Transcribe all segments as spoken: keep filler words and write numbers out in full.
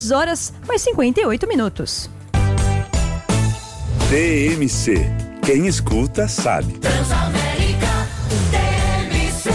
horas mais cinquenta e oito minutos. T M C. Quem escuta sabe. Transamérica T M C.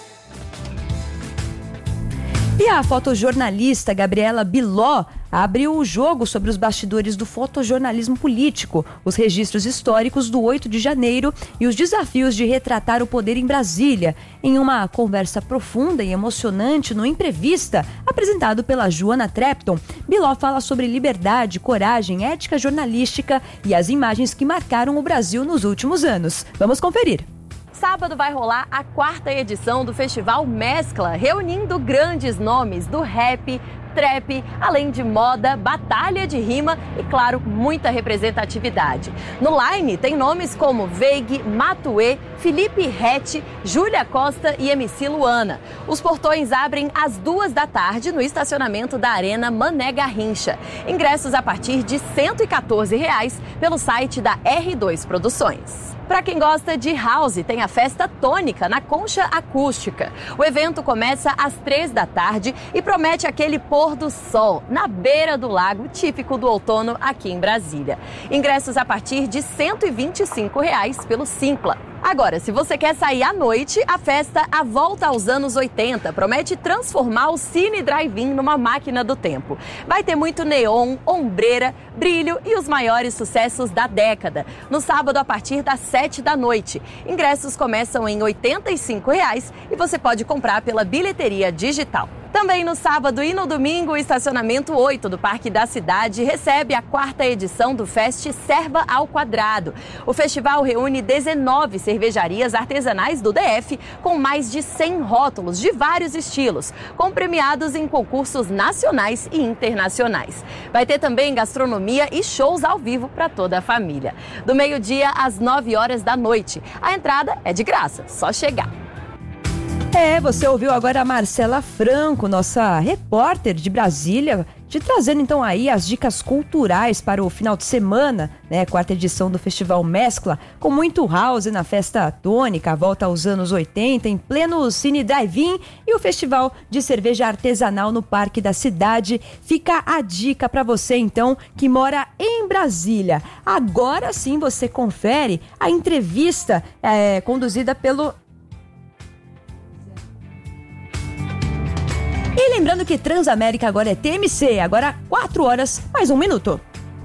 E a fotojornalista Gabriela Biló abriu o jogo sobre os bastidores do fotojornalismo político, os registros históricos do oito de janeiro e os desafios de retratar o poder em Brasília, em uma conversa profunda e emocionante no Imprevista, apresentado pela Joana Trepton. Biló fala sobre liberdade, coragem, ética jornalística e as imagens que marcaram o Brasil nos últimos anos. Vamos conferir. Sábado vai rolar a quarta edição do Festival Mescla, reunindo grandes nomes do rap, trap, além de moda, batalha de rima e, claro, muita representatividade. No line tem nomes como Veig, Matuê, Felipe Rett, Júlia Costa e M C Luana. Os portões abrem às duas da tarde no estacionamento da Arena Mané Garrincha. Ingressos a partir de cento e quatorze reais pelo site da R dois Produções. Para quem gosta de house, tem a festa tônica na Concha Acústica. O evento começa às três da tarde e promete aquele pôr do sol na beira do lago, típico do outono aqui em Brasília. Ingressos a partir de cento e vinte e cinco reais pelo Simpla. Agora, se você quer sair à noite, a festa A Volta aos Anos oitenta promete transformar o Cine Drive-In numa máquina do tempo. Vai ter muito neon, ombreira, brilho e os maiores sucessos da década. No sábado, a partir das sete da noite. Ingressos começam em oitenta e cinco reais e você pode comprar pela bilheteria digital. Também no sábado e no domingo, o estacionamento oito do Parque da Cidade recebe a quarta edição do Fest Serva ao Quadrado. O festival reúne dezenove cervejarias artesanais do D F com mais de cem rótulos de vários estilos, com premiados em concursos nacionais e internacionais. Vai ter também gastronomia e shows ao vivo para toda a família. Do meio-dia às nove horas da noite. A entrada é de graça, só chegar. É, você ouviu agora a Marcela Franco, nossa repórter de Brasília, te trazendo então aí as dicas culturais para o final de semana, né? Quarta edição do Festival Mescla, com muito house na festa tônica, a volta aos anos oitenta, em pleno Cine Drive-In e o Festival de Cerveja Artesanal no Parque da Cidade. Fica a dica para você então que mora em Brasília. Agora sim você confere a entrevista é, conduzida pelo... E lembrando que Transamérica agora é T M C, agora quatro horas, mais um minuto.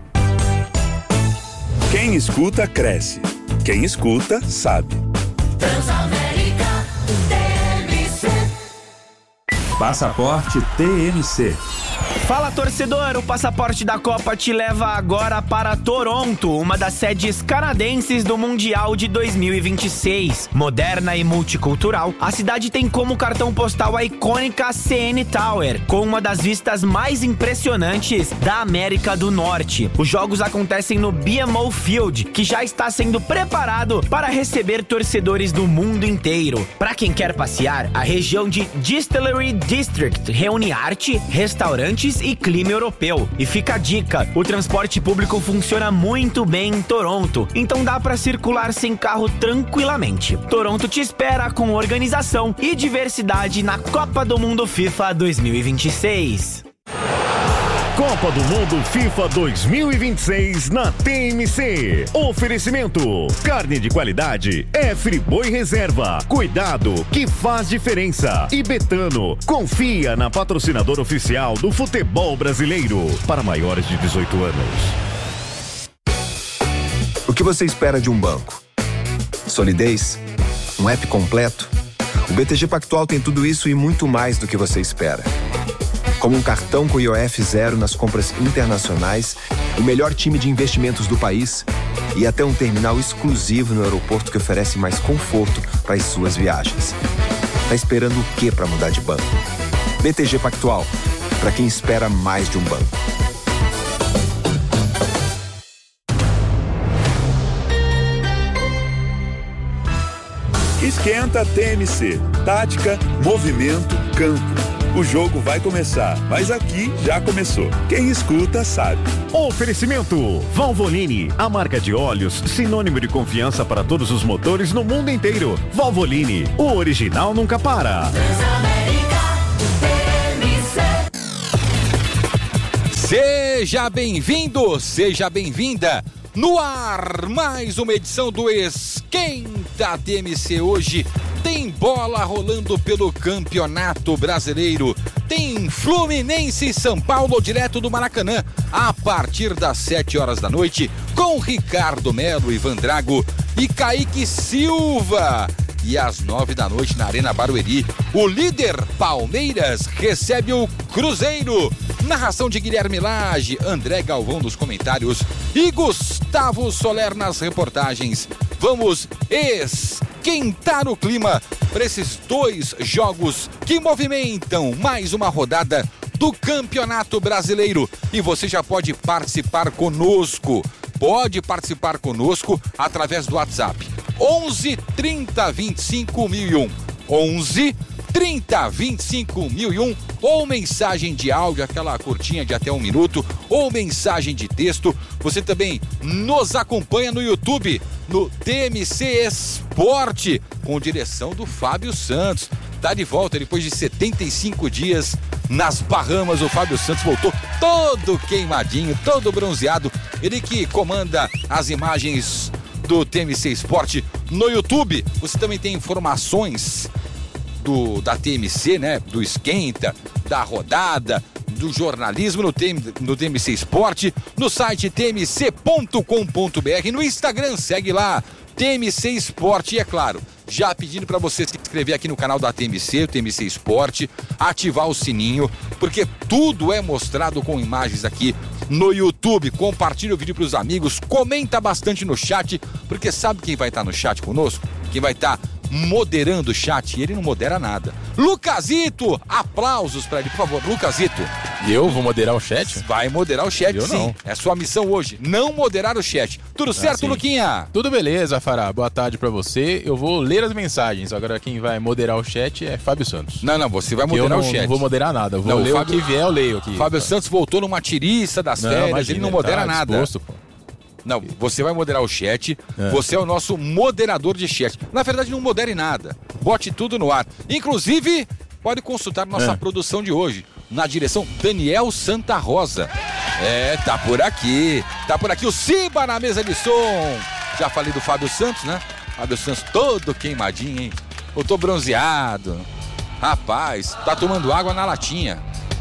Quem escuta, cresce. Quem escuta, sabe. Transamérica T M C. Passaporte T M C. Fala, torcedor! O Passaporte da Copa te leva agora para Toronto, uma das sedes canadenses do Mundial de dois mil e vinte e seis. Moderna e multicultural, a cidade tem como cartão postal a icônica C N Tower, com uma das vistas mais impressionantes da América do Norte. Os jogos acontecem no B M O Field, que já está sendo preparado para receber torcedores do mundo inteiro. Para quem quer passear, a região de Distillery District reúne arte, restaurantes e clima europeu. E fica a dica, o transporte público funciona muito bem em Toronto, então dá para circular sem carro tranquilamente. Toronto te espera com organização e diversidade na Copa do Mundo FIFA dois mil e vinte e seis. Copa do Mundo FIFA dois mil e vinte e seis na T M C. Oferecimento: carne de qualidade é Friboi Reserva. Cuidado que faz diferença. E Betano, confia na patrocinadora oficial do futebol brasileiro para maiores de dezoito anos. O que você espera de um banco? Solidez? Um app completo? O B T G Pactual tem tudo isso e muito mais do que você espera. Como um cartão com I O F zero nas compras internacionais, o melhor time de investimentos do país e até um terminal exclusivo no aeroporto que oferece mais conforto para as suas viagens. Tá esperando o quê para mudar de banco? B T G Pactual, para quem espera mais de um banco. Esquenta T M C. Tática, movimento, campo. O jogo vai começar, mas aqui já começou. Quem escuta sabe. Oferecimento: Valvoline, a marca de óleos sinônimo de confiança para todos os motores no mundo inteiro. Valvoline, o original nunca para. Seja bem-vindo, seja bem-vinda. No ar, mais uma edição do Esquenta T M C. Hoje tem bola rolando pelo Campeonato Brasileiro. Tem Fluminense e São Paulo direto do Maracanã a partir das sete horas da noite com Ricardo Melo, Ivan Drago e Kaique Silva. E às nove da noite na Arena Barueri, o líder Palmeiras recebe o Cruzeiro. Narração de Guilherme Lage, André Galvão nos comentários e Gustavo Soler nas reportagens. Vamos esquentar o clima para esses dois jogos que movimentam mais uma rodada do Campeonato Brasileiro. E você já pode participar conosco. Pode participar conosco através do WhatsApp. onze trinta vinte e cinco mil e um. onze trinta vinte e cinco mil e um. Ou mensagem de áudio, aquela curtinha de até um minuto, ou mensagem de texto. Você também nos acompanha no YouTube, no T M C Esporte, com direção do Fábio Santos. Tá de volta depois de setenta e cinco dias nas Bahamas. O Fábio Santos voltou todo queimadinho, todo bronzeado. Ele que comanda as imagens do T M C Esporte no YouTube. Você também tem informações do, da T M C, né? Do Esquenta, da rodada, do jornalismo no, T M, no T M C Esporte, no site t m c ponto com ponto b r, no Instagram, segue lá, T M C Esporte. E é claro, já pedindo para você se inscrever aqui no canal da T M C, o T M C Esporte, ativar o sininho, porque tudo é mostrado com imagens aqui no YouTube. Compartilha o vídeo para os amigos, comenta bastante no chat, porque sabe quem vai estar no chat conosco? Quem vai estar moderando o chat? E ele não modera nada. Lucasito, aplausos para ele, por favor. Lucasito. E eu vou moderar o chat? Vai moderar o chat, eu sim. Não. É sua missão hoje, não moderar o chat. Tudo certo, ah, Luquinha? Tudo beleza, Fará. Boa tarde pra você. Eu vou ler as mensagens. Agora quem vai moderar o chat é Fábio Santos. Não, não, você vai moderar eu o não, chat. Eu não vou moderar nada. Eu vou não, ler Fábio, o que vier, eu leio aqui. Fábio Santos voltou numa tiriça das não, férias, imagina, ele não modera tá nada. Disposto, pô. Não, você vai moderar o chat, é. Você é o nosso moderador de chat. Na verdade, não modere nada, bote tudo no ar. Inclusive, pode consultar nossa é. produção de hoje, na direção Daniel Santa Rosa. É, tá por aqui, tá por aqui o Ciba na mesa de som. Já falei do Fábio Santos, né? Fábio Santos todo queimadinho, hein? Eu tô bronzeado. Rapaz, tá tomando água na latinha.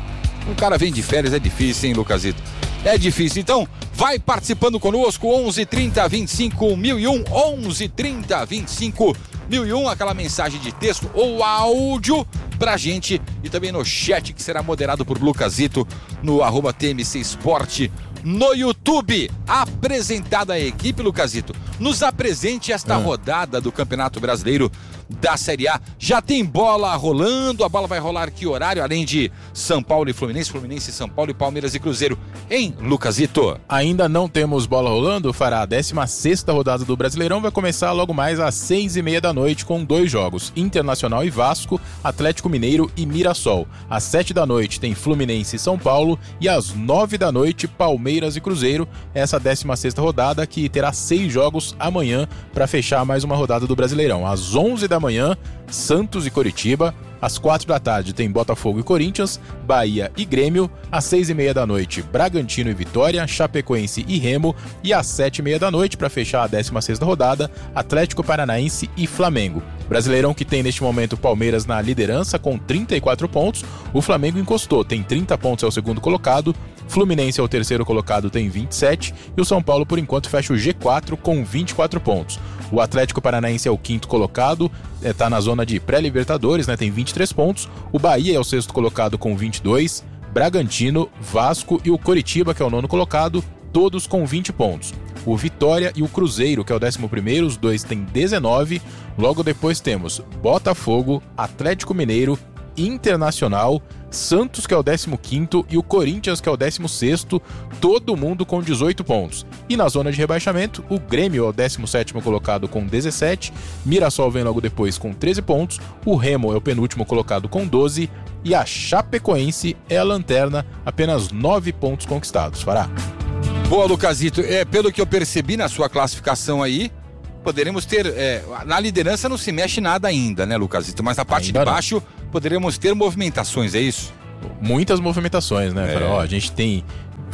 O cara vem de férias, é difícil, hein, Lucasito? É difícil, então vai participando conosco, onze trinta vinte e cinco mil e um, onze trinta vinte e cinco mil e um, aquela mensagem de texto ou áudio pra gente e também no chat que será moderado por Lucasito no arroba T M C Esporte no YouTube. Apresentada a equipe, Lucasito, nos apresente esta ah. rodada do Campeonato Brasileiro da Série A. Já tem bola rolando, a bola vai rolar que horário? Além de São Paulo e Fluminense, Fluminense e São Paulo e Palmeiras e Cruzeiro, hein, Lucasito? Ainda não temos bola rolando, Fará. A décima sexta rodada do Brasileirão vai começar logo mais às seis e meia da noite com dois jogos, Internacional e Vasco, Atlético Mineiro e Mirassol. Às sete da noite tem Fluminense e São Paulo e às nove da noite Palmeiras e Cruzeiro. Essa décima sexta rodada que terá seis jogos amanhã para fechar mais uma rodada do Brasileirão. Às onze da manhã, Santos e Coritiba. Às quatro da tarde tem Botafogo e Corinthians, Bahia e Grêmio. Às seis e meia da noite, Bragantino e Vitória, Chapecoense e Remo. E às sete e meia da noite, para fechar a décima sexta rodada, Atlético Paranaense e Flamengo. Brasileirão que tem neste momento Palmeiras na liderança com trinta e quatro pontos. O Flamengo encostou, tem trinta pontos, é o segundo colocado. Fluminense é o terceiro colocado, tem vinte e sete. E o São Paulo, por enquanto, fecha o G quatro com vinte e quatro pontos. O Atlético Paranaense é o quinto colocado, está na zona de pré-libertadores, né, tem vinte e três pontos. O Bahia é o sexto colocado com vinte e dois. Bragantino, Vasco e o Coritiba, que é o nono colocado, todos com vinte pontos. O Vitória e o Cruzeiro, que é o décimo primeiro, os dois têm dezenove. Logo depois temos Botafogo, Atlético Mineiro, Internacional, Santos, que é o décimo quinto, e o Corinthians, que é o décimo sexto, todo mundo com dezoito pontos. E na zona de rebaixamento, o Grêmio é o décimo sétimo colocado com dezessete, Mirassol vem logo depois com treze pontos, o Remo é o penúltimo colocado com doze, e a Chapecoense é a lanterna, apenas nove pontos conquistados. Fará. Boa, Lucasito. É, pelo que eu percebi na sua classificação aí, poderemos ter... É, na liderança não se mexe nada ainda, né, Lucasito? Mas na parte ainda de baixo, não. Poderemos ter movimentações, é isso? Muitas movimentações, né? É. Ó, a gente tem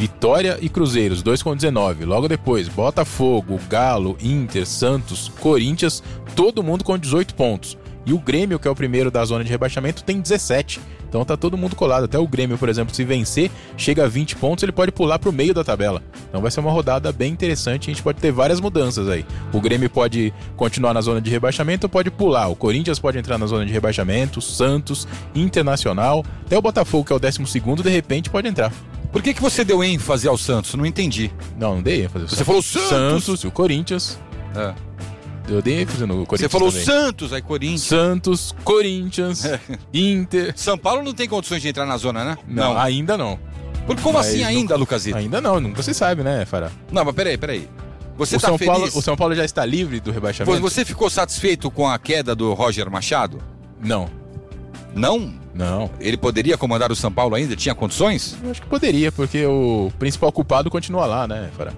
Vitória e Cruzeiro, os dois com dezenove. Logo depois, Botafogo, Galo, Inter, Santos, Corinthians, todo mundo com dezoito pontos. E o Grêmio, que é o primeiro da zona de rebaixamento, tem dezessete. Então tá todo mundo colado. Até o Grêmio, por exemplo, se vencer, chega a vinte pontos, ele pode pular pro meio da tabela. Então vai ser uma rodada bem interessante, a gente pode ter várias mudanças aí. O Grêmio pode continuar na zona de rebaixamento ou pode pular. O Corinthians pode entrar na zona de rebaixamento, Santos, Internacional, até o Botafogo, que é o décimo segundo, de repente pode entrar. Por que, que você deu ênfase ao Santos? Não entendi. Não, não dei ênfase. Você falou Santos. Santos e o Corinthians. É. Eu dei ênfase no Corinthians. Você falou também. Santos, aí Corinthians. Santos, Corinthians, é. Inter. São Paulo não tem condições de entrar na zona, né? Não, não. ainda não. Por como mas assim ainda, Lucasito? Ainda não, nunca se sabe, né, Fará? Não, mas peraí, peraí. Você o tá São feliz? Paulo, o São Paulo já está livre do rebaixamento? Você ficou satisfeito com a queda do Roger Machado? Não. Não? Não. Ele poderia comandar o São Paulo ainda? Tinha condições? Eu acho que poderia, porque o principal culpado continua lá, né, Fará?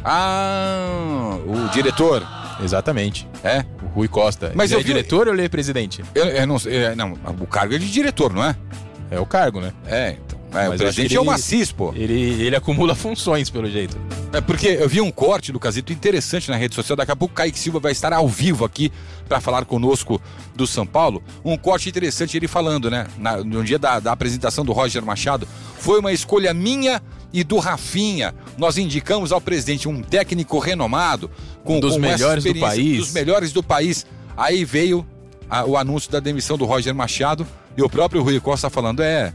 Ah, o diretor. Exatamente. É? O Rui Costa. Mas ele eu é vi... diretor ou ele é presidente? Eu, eu não, eu, não, o cargo é de diretor, não é? É o cargo, né? É, então. É, Mas o presidente ele, é o Assis, pô. Ele, ele acumula funções, pelo jeito. É porque eu vi um corte, Lucasito, interessante na rede social. Daqui a pouco o Kaique Silva vai estar ao vivo aqui para falar conosco do São Paulo. Um corte interessante, ele falando, né? Na, no dia da, da apresentação do Roger Machado. Foi uma escolha minha e do Rafinha. Nós indicamos ao presidente um técnico renomado. Com, dos com melhores do país. Dos melhores do país. Aí veio a, o anúncio da demissão do Roger Machado. E o próprio Rui Costa falando, é...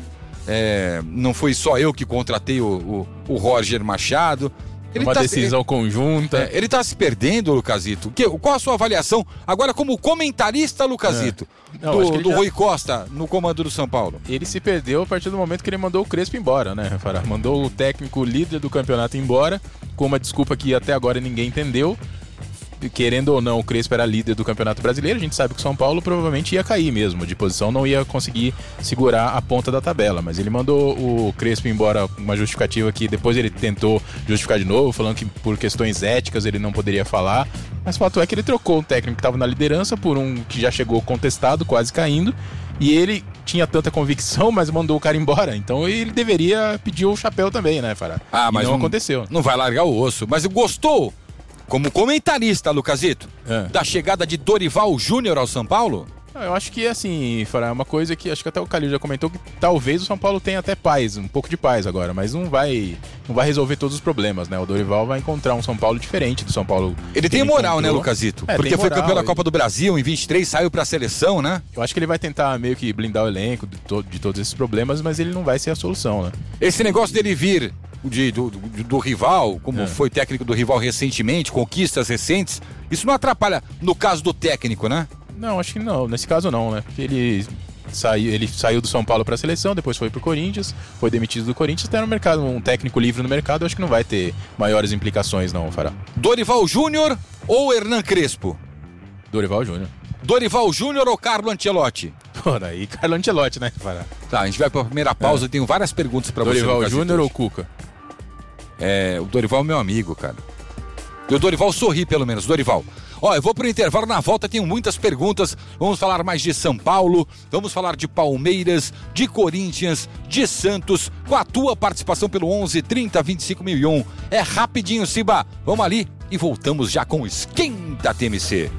É, não foi só eu que contratei o, o, o Roger Machado. Ele uma tá, decisão ele, conjunta. É, ele está se perdendo, Lucasito. Que, qual a sua avaliação agora como comentarista, Lucasito, é. Não, do, do já... Rui Costa no comando do São Paulo? Ele se perdeu a partir do momento que ele mandou o Crespo embora, né, Fará? Mandou o técnico líder do campeonato embora, com uma desculpa que até agora ninguém entendeu. Querendo ou não, o Crespo era líder do Campeonato Brasileiro, a gente sabe que o São Paulo provavelmente ia cair mesmo, de posição não ia conseguir segurar a ponta da tabela, mas ele mandou o Crespo embora com uma justificativa que depois ele tentou justificar de novo, falando que por questões éticas ele não poderia falar, mas o fato é que ele trocou um técnico que estava na liderança por um que já chegou contestado, quase caindo, e ele tinha tanta convicção, mas mandou o cara embora, então ele deveria pedir o chapéu também, né, Fará? Ah, mas e não, não aconteceu. Não vai largar o osso, mas gostou? Como comentarista, Lucasito, é. da chegada de Dorival Júnior ao São Paulo? Eu acho que, assim, Fará, é uma coisa que acho que até o Calil já comentou que talvez o São Paulo tenha até paz, um pouco de paz agora, mas não vai, não vai resolver todos os problemas, né? O Dorival vai encontrar um São Paulo diferente do São Paulo. Ele tem ele moral, encontrou. né, Lucasito? É, porque foi moral, campeão da ele... Copa do Brasil em vinte e três, saiu pra seleção, né? Eu acho que ele vai tentar meio que blindar o elenco de, to- de todos esses problemas, mas ele não vai ser a solução, né? Esse negócio dele vir de, do, do, do rival, como é. foi técnico do rival recentemente, conquistas recentes, isso não atrapalha no caso do técnico, né? Não, acho que não. Nesse caso não, né? Porque ele saiu, ele saiu do São Paulo para a seleção, depois foi pro Corinthians, foi demitido do Corinthians, tem no mercado um técnico livre no mercado, acho que não vai ter maiores implicações não, Fará. Dorival Júnior ou Hernan Crespo? Dorival Júnior. Dorival Júnior ou Carlo Ancelotti? Pô, daí Carlo Ancelotti, né, Fará? Tá, a gente vai pra primeira pausa, é. Tenho várias perguntas para você. Dorival Júnior ou Cuca? É, o Dorival é meu amigo, cara. E o Dorival sorri pelo menos, Dorival. Ó, eu vou pro intervalo, na volta tenho muitas perguntas. Vamos falar mais de São Paulo, vamos falar de Palmeiras, de Corinthians, de Santos, com a tua participação pelo onze trinta vinte e cinco mil e um. É rapidinho, Ciba. Vamos ali e voltamos já com o Esquenta T M C.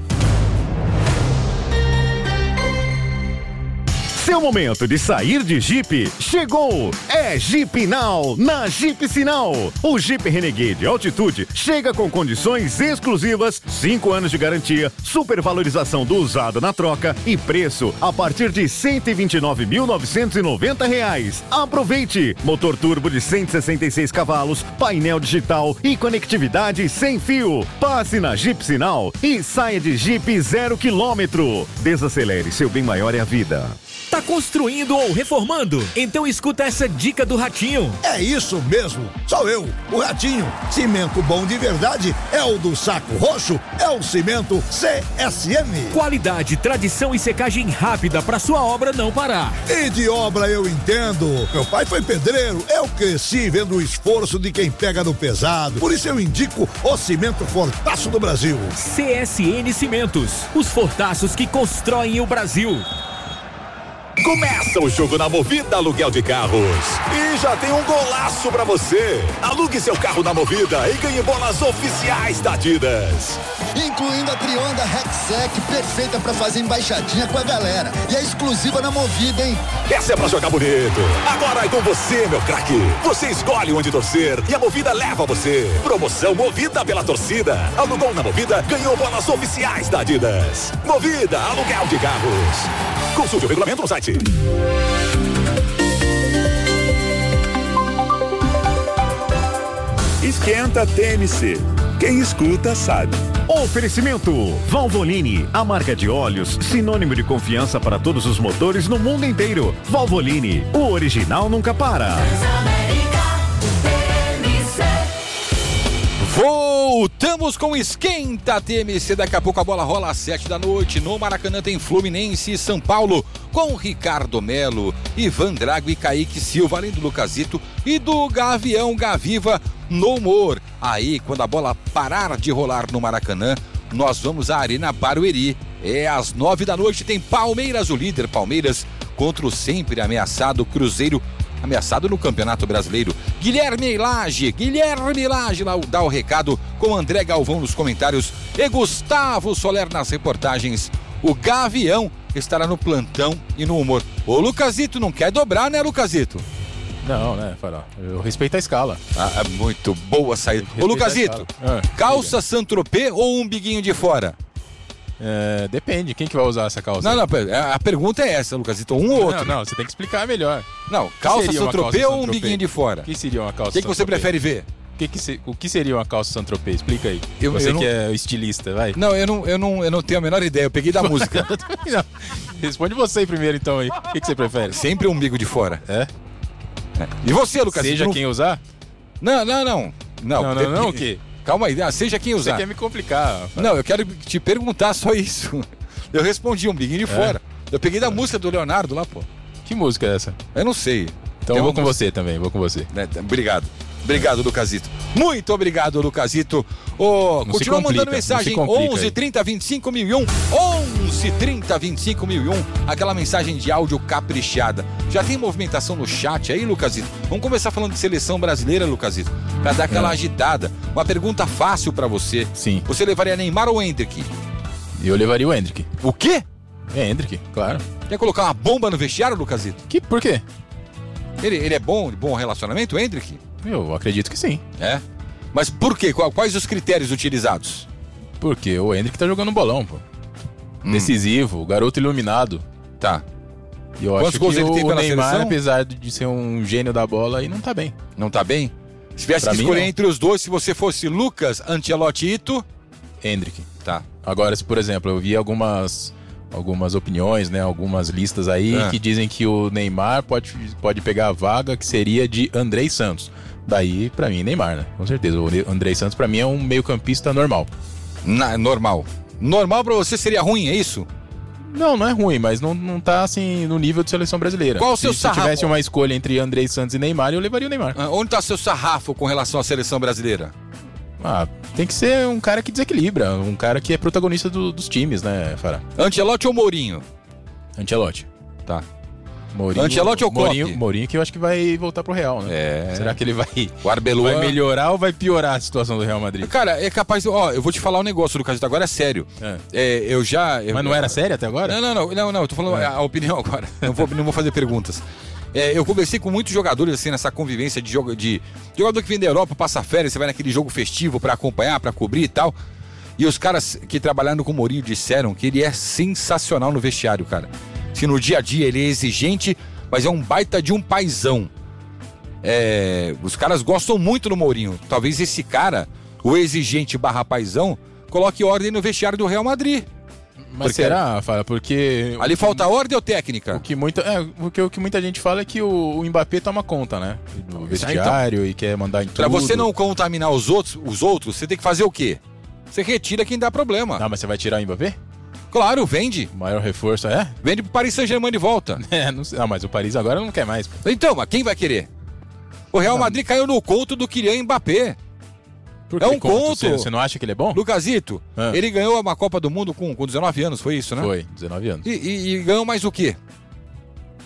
Seu momento de sair de Jeep chegou! É Jeep Now, na Jeep Sinal. O Jeep Renegade Altitude chega com condições exclusivas, cinco anos de garantia, supervalorização do usado na troca e preço a partir de cento e vinte e nove mil novecentos e noventa reais. Aproveite! Motor turbo de cento e sessenta e seis cavalos, painel digital e conectividade sem fio. Passe na Jeep Sinal e saia de Jeep zero quilômetro. Desacelere, seu bem maior é a vida. Tá construindo ou reformando? Então escuta essa dica do Ratinho. É isso mesmo, sou eu, o Ratinho. Cimento bom de verdade é o do Saco Roxo, é o Cimento C S M. Qualidade, tradição e secagem rápida para sua obra não parar. E de obra eu entendo. Meu pai foi pedreiro, eu cresci vendo o esforço de quem pega no pesado. Por isso eu indico o Cimento Fortaço do Brasil. C S N Cimentos, os fortaços que constroem o Brasil. Começa o jogo na Movida Aluguel de Carros. E já tem um golaço pra você. Alugue seu carro na Movida e ganhe bolas oficiais da Adidas. Incluindo a Trionda Rexec, perfeita pra fazer embaixadinha com a galera. E é exclusiva na Movida, hein? Essa é pra jogar bonito. Agora é com você, meu craque. Você escolhe onde torcer e a Movida leva você. Promoção Movida pela torcida. Alugou na Movida, ganhou bolas oficiais da Adidas. Movida Aluguel de Carros. Consulte o regulamento no site. Esquenta T M C. Quem escuta sabe. Oferecimento Valvoline, a marca de óleos sinônimo de confiança para todos os motores no mundo inteiro. Valvoline, o original nunca para. Voltamos com Esquenta T M C. Daqui a pouco a bola rola às sete da noite. No Maracanã tem Fluminense e São Paulo com Ricardo Melo, Ivan Drago e Kaique Silva, além do Lucasito e do Gavião Gaviva no humor. Aí, quando a bola parar de rolar no Maracanã, nós vamos à Arena Barueri. É às nove da noite, tem Palmeiras, o líder Palmeiras, contra o sempre ameaçado Cruzeiro, ameaçado no Campeonato Brasileiro. Guilherme Lage, Guilherme Lage lá dá o recado com André Galvão nos comentários e Gustavo Soler nas reportagens. O Gavião estará no plantão e no humor. Ô Lucasito, não quer dobrar, né, Lucasito? Não, né, Farol? Eu respeito a escala. Ah, muito boa saída. Ô Lucasito, ah, calça Saint-Tropez ou um biguinho de fora? É, depende, quem que vai usar essa calça? Não, não, a pergunta é essa, Lucasito, um ou outro. Não, não, você tem que explicar melhor. Não, calça Saint-Tropez ou um biguinho de fora? O que seria uma calça O que, que você prefere ver? O que, que, se, o que seria uma calça Saint-Tropez? Explica aí. Eu, você eu não... que é estilista, vai. Não, eu não, eu, não, eu não tenho a menor ideia, eu peguei da música. Não. Responde você primeiro então aí. O que, que você prefere? Sempre um umbigo de fora. É? É. E você, Lucas? Seja não... quem usar? Não, não, não. Não, não, não, não, o quê? Calma aí, ah, seja quem usar. Você quer me complicar. Não, eu quero te perguntar só isso. Eu respondi um biguinho de é? fora. Eu peguei da música do Leonardo lá, pô. Que música é essa? Eu não sei. Então eu vou com você também, vou com você. É, obrigado. Obrigado, Lucasito. Muito obrigado, Lucasito. Oh, continua complica, mandando mensagem. onze, trinta, vinte e cinco mil e um. onze, trinta, vinte e cinco mil e um. Aquela mensagem de áudio caprichada. Já tem movimentação no chat aí, Lucasito? Vamos começar falando de seleção brasileira, Lucasito. Pra dar aquela é. agitada. Uma pergunta fácil pra você. Sim. Você levaria Neymar ou Endrick? Eu levaria o Endrick. O quê? É Endrick, claro. Quer colocar uma bomba no vestiário, Lucasito? Que, por quê? Ele, ele é bom, de bom relacionamento, o Endrick? Eu acredito que sim. É? Mas por quê? Quais os critérios utilizados? Porque o Endrick tá jogando bolão, pô. Hum. Decisivo, garoto iluminado. Tá. E eu Quantos acho gols que ele tem o pela Neymar, seleção? apesar de ser um gênio da bola, aí não tá bem. Não tá bem? Se tivesse pra que escolher mim, entre os dois, se você fosse Lucas, Ancelotti e Ito... Endrick. Tá. Agora, se por exemplo, eu vi algumas... algumas opiniões, né, algumas listas aí ah. que dizem que o Neymar pode, pode pegar a vaga que seria de Andrei Santos. Daí, pra mim, Neymar, né? Com certeza. O Andrei Santos, pra mim, é um meio-campista normal. Na, normal. Normal pra você seria ruim, é isso? Não, não é ruim, mas não, não tá, assim, no nível de seleção brasileira. Qual o seu se, sarrafo? Se tivesse uma escolha entre Andrei Santos e Neymar, eu levaria o Neymar. Ah, onde tá seu sarrafo com relação à seleção brasileira? Ah, tem que ser um cara que desequilibra, um cara que é protagonista do, dos times, né, Fará? Ancelotti ou Mourinho? Ancelotti. Tá. Mourinho, Ancelotti ou Klopp? Mourinho, Mourinho que eu acho que vai voltar pro Real, né? É. Será que ele vai, o Arbeloa... vai melhorar ou vai piorar a situação do Real Madrid? Cara, é capaz... Ó, eu vou te falar um negócio, Lucas, agora é sério. É. É, eu já... Eu... Mas não era sério até agora? Não, não, não, não, não eu tô falando é. a opinião agora. Não vou, não vou fazer perguntas. É, eu conversei com muitos jogadores, assim, nessa convivência de, jogo, de jogador que vem da Europa, passa férias, você vai naquele jogo festivo pra acompanhar, pra cobrir e tal. E os caras que trabalharam com o Mourinho disseram que ele é sensacional no vestiário, cara. Se no dia a dia ele é exigente, mas é um baita de um paizão. É, os caras gostam muito do Mourinho. Talvez esse cara, o exigente barra paizão, coloque ordem no vestiário do Real Madrid. Mas porque... será, Fala? Porque... Ali falta ordem ou técnica? O que muita, é, porque o que muita gente fala é que o, o Mbappé toma conta, né? Do vestiário então, e quer mandar em tudo. Pra você não contaminar os outros, os outros, você tem que fazer o quê? Você retira quem dá problema. Não, mas você vai tirar o Mbappé? Claro, vende. O maior reforço é? Vende pro Paris Saint-Germain de volta. É, não sei. Não, mas o Paris agora não quer mais. Então, mas quem vai querer? O Real não. Madrid caiu no conto do Kylian Mbappé. Por é um conto. conto. Você não acha que ele é bom? Lucasito, ah. ele ganhou uma Copa do Mundo com, com dezenove anos, foi isso, né? Foi, dezenove anos. E, e, e ganhou mais o quê?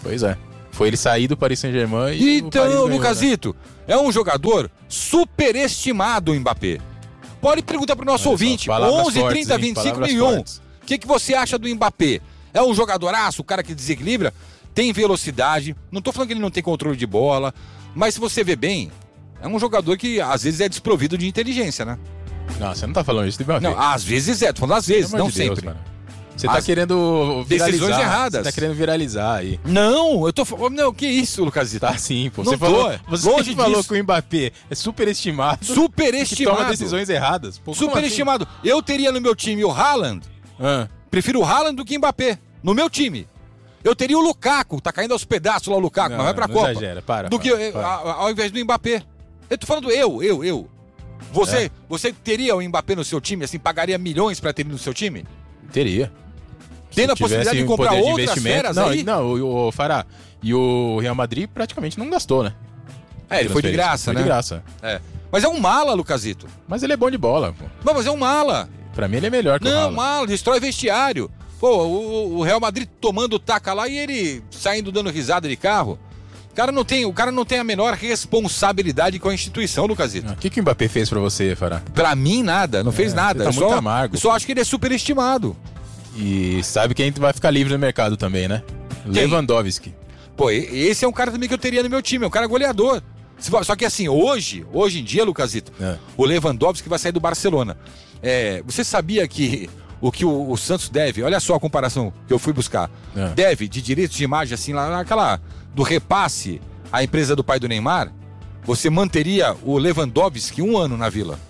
Pois é. Foi ele sair do Paris Saint-Germain e Então, o Paris ganhou, Lucasito, né? É um jogador superestimado, o Mbappé. Pode perguntar pro nosso Olha ouvinte, só, palavras onze, fortes, trinta, hein? vinte e cinco Palavras mil e um. fortes. O que, que você acha do Mbappé? É um jogadoraço, o cara que desequilibra, tem velocidade, não tô falando que ele não tem controle de bola, mas se você vê bem, é um jogador que às vezes é desprovido de inteligência, né? Não, você não tá falando isso de Mbappé. Não, às vezes é, tô falando às vezes, não de Deus, sempre. mano. Você tá As querendo viralizar. decisões erradas. Você tá querendo viralizar aí. Não, eu tô falando. Não, que isso, Lucasito? Tá sim, pô. Não Você tô, falou, é. você Longe falou disso. que o Mbappé é superestimado. Superestimado. Que toma decisões erradas. Pô, como Superestimado. Eu teria no meu time o Haaland. Ah. Prefiro o Haaland do que o Mbappé. No meu time. Eu teria o Lukaku. Tá caindo aos pedaços lá o Lukaku, Não, mas vai pra não Copa. exagera, para, Do para, que eu- para. a- ao invés do Mbappé. Eu tô falando eu, eu, eu. Você, É. você teria o Mbappé no seu time, assim, pagaria milhões pra ter ele no seu time? Teria. Tendo a Se tivesse possibilidade de um comprar poder de outras investimento- feras não, aí? Não, o, o Fará. E o Real Madrid praticamente não gastou, né? É, ele foi de graça, foi né? de graça. É. Mas é um mala, Lucasito. Mas ele é bom de bola, pô. Não, mas é um mala. Pra mim ele é melhor que o Não, Haaland. mala, destrói vestiário. Pô, o, o Real Madrid tomando taca lá e ele saindo dando risada de carro. O cara não tem, o cara não tem a menor responsabilidade com a instituição, Lucasito. O que, que o Mbappé fez pra você, Fará? Pra mim, nada. Não fez É, nada. você tá eu muito só, amargo. eu só acho que ele é superestimado. E sabe quem vai ficar livre no mercado também, né? Lewandowski. Pô, e- esse é um cara também que eu teria no meu time. É um cara goleador. Se for- Só que assim, hoje, hoje em dia, Lucasito, É. o Lewandowski vai sair do Barcelona. É, você sabia que o que o, o Santos deve, olha só a comparação que eu fui buscar, É. deve de direitos de imagem, assim, lá naquela do repasse à empresa do pai do Neymar, você manteria o Lewandowski um ano na Vila.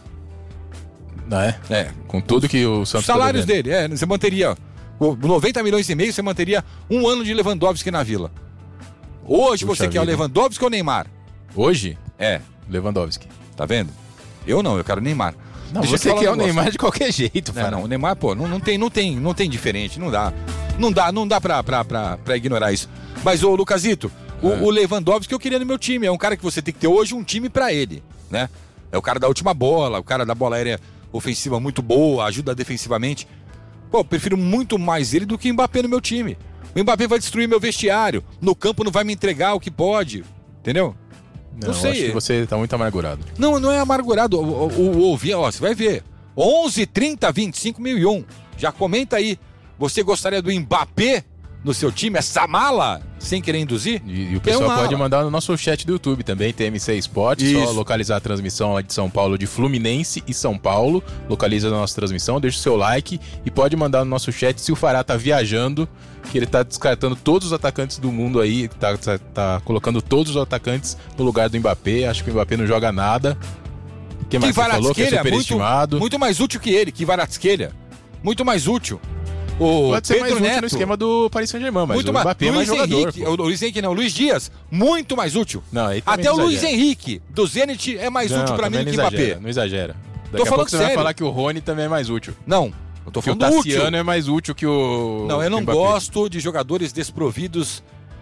Não é? É. Com tudo que o Os Santos tá salários devendo. dele, é, você manteria com noventa milhões e meio, você manteria um ano de Lewandowski na Vila. Hoje Puxa você quer o vida. Lewandowski ou o Neymar? Hoje? É. Lewandowski. Tá vendo? Eu não, eu quero o Neymar. Não, Deixa eu você falar um quer o negócio. Neymar de qualquer jeito, É, Fará. não, o Neymar, pô, não, não, tem, não, tem, não tem diferente, não dá. Não dá, não dá pra, pra, pra, pra ignorar isso. Mas, ô Lucasito, o, É. o Lewandowski que eu queria no meu time. É um cara que você tem que ter hoje um time pra ele, né? É o cara da última bola, o cara da bola aérea ofensiva muito boa, ajuda defensivamente. Pô, eu prefiro muito mais ele do que o Mbappé no meu time. O Mbappé vai destruir meu vestiário. No campo não vai me entregar o que pode. Entendeu? Não, Não sei. acho que você tá muito amargurado. Não, não é amargurado. O, o, o ouvir, ó, você vai ver. onze, trinta, vinte e cinco mil e um. Já comenta aí. Você gostaria do Mbappé no seu time? Essa mala? Sem querer induzir? E, e o Tem pessoal uma pode ala. mandar no nosso chat do YouTube também, T M C Esporte, Isso. só localizar a transmissão lá de São Paulo, de Fluminense e São Paulo, localiza a nossa transmissão, deixa o seu like e pode mandar no nosso chat se o Fará tá viajando, que ele tá descartando todos os atacantes do mundo aí, tá, tá, tá colocando todos os atacantes no lugar do Mbappé, acho que o Mbappé não joga nada. Quem mais você falou que é Kvaratskhelia superestimado? muito, muito mais útil que ele, que Kvaratskhelia. Muito mais útil. O Pode ser Pedro mais útil Neto, no esquema do Paris Saint-Germain, mas muito o mais. Mbappé é mais Luiz jogador. Henrique, pô. o Luiz Henrique não, o Luiz Dias, muito mais útil. Não, aí também Até o não Luiz exagera. Henrique, do Zenit, é mais Não, útil pra mim também do que não o Mbappé. exagera, Não exagera. Daqui Tô a falando pouco você vai sério. falar que o Rony também é mais útil. Não, eu tô Que o falando útil. Tassiano é mais útil que o. Não, eu não que o Mbappé. gosto de jogadores desprovidos.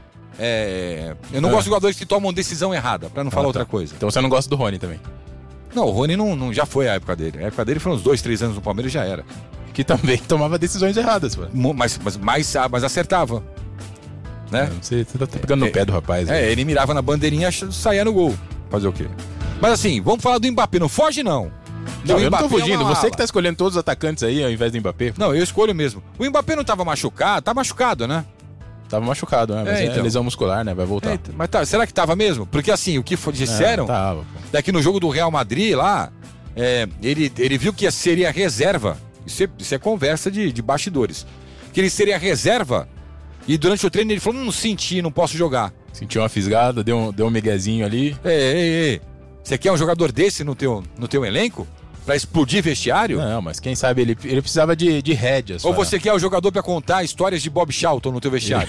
é, Eu não Ah. gosto de jogadores que tomam decisão errada, pra não falar Ah, outra tá. coisa. Então você não gosta do Rony também. Não, o Rony não, não- já foi a época dele. A época dele foi uns dois, três anos no Palmeiras e já era. Que também tomava decisões erradas, mano. Mo- Mas, mas, mas, mas acertava. Né? Você, você tá pegando no pé do rapaz. É, velho. ele mirava na bandeirinha e saía no gol. Fazer o quê? Mas assim, vamos falar do Mbappé. Não foge, não. Não, O eu não tô Mbappé é fugindo. uma Você ala. que tá escolhendo todos os atacantes aí ao invés do Mbappé. Não, eu escolho mesmo. O Mbappé não tava machucado? Tá machucado, né? Tava machucado, né? Mas É, é, então. lesão muscular, né? Vai voltar. É, mas tá, será que tava mesmo? Porque assim, o que foi- disseram, É, tava, pô. daqui no jogo do Real Madrid lá, é, ele, ele viu que seria reserva. Isso é, isso é conversa de, de bastidores. Que ele seria reserva e durante o treino ele falou, não senti, não posso jogar. Sentiu uma fisgada, deu um, deu um miguezinho ali. Ei, ei, ei. Você quer um jogador desse no teu, no teu elenco? Pra explodir vestiário? Não, mas quem sabe ele, ele precisava de, de rédeas. Ou Fará. você quer o jogador pra contar histórias de Bob Charlton no teu vestiário?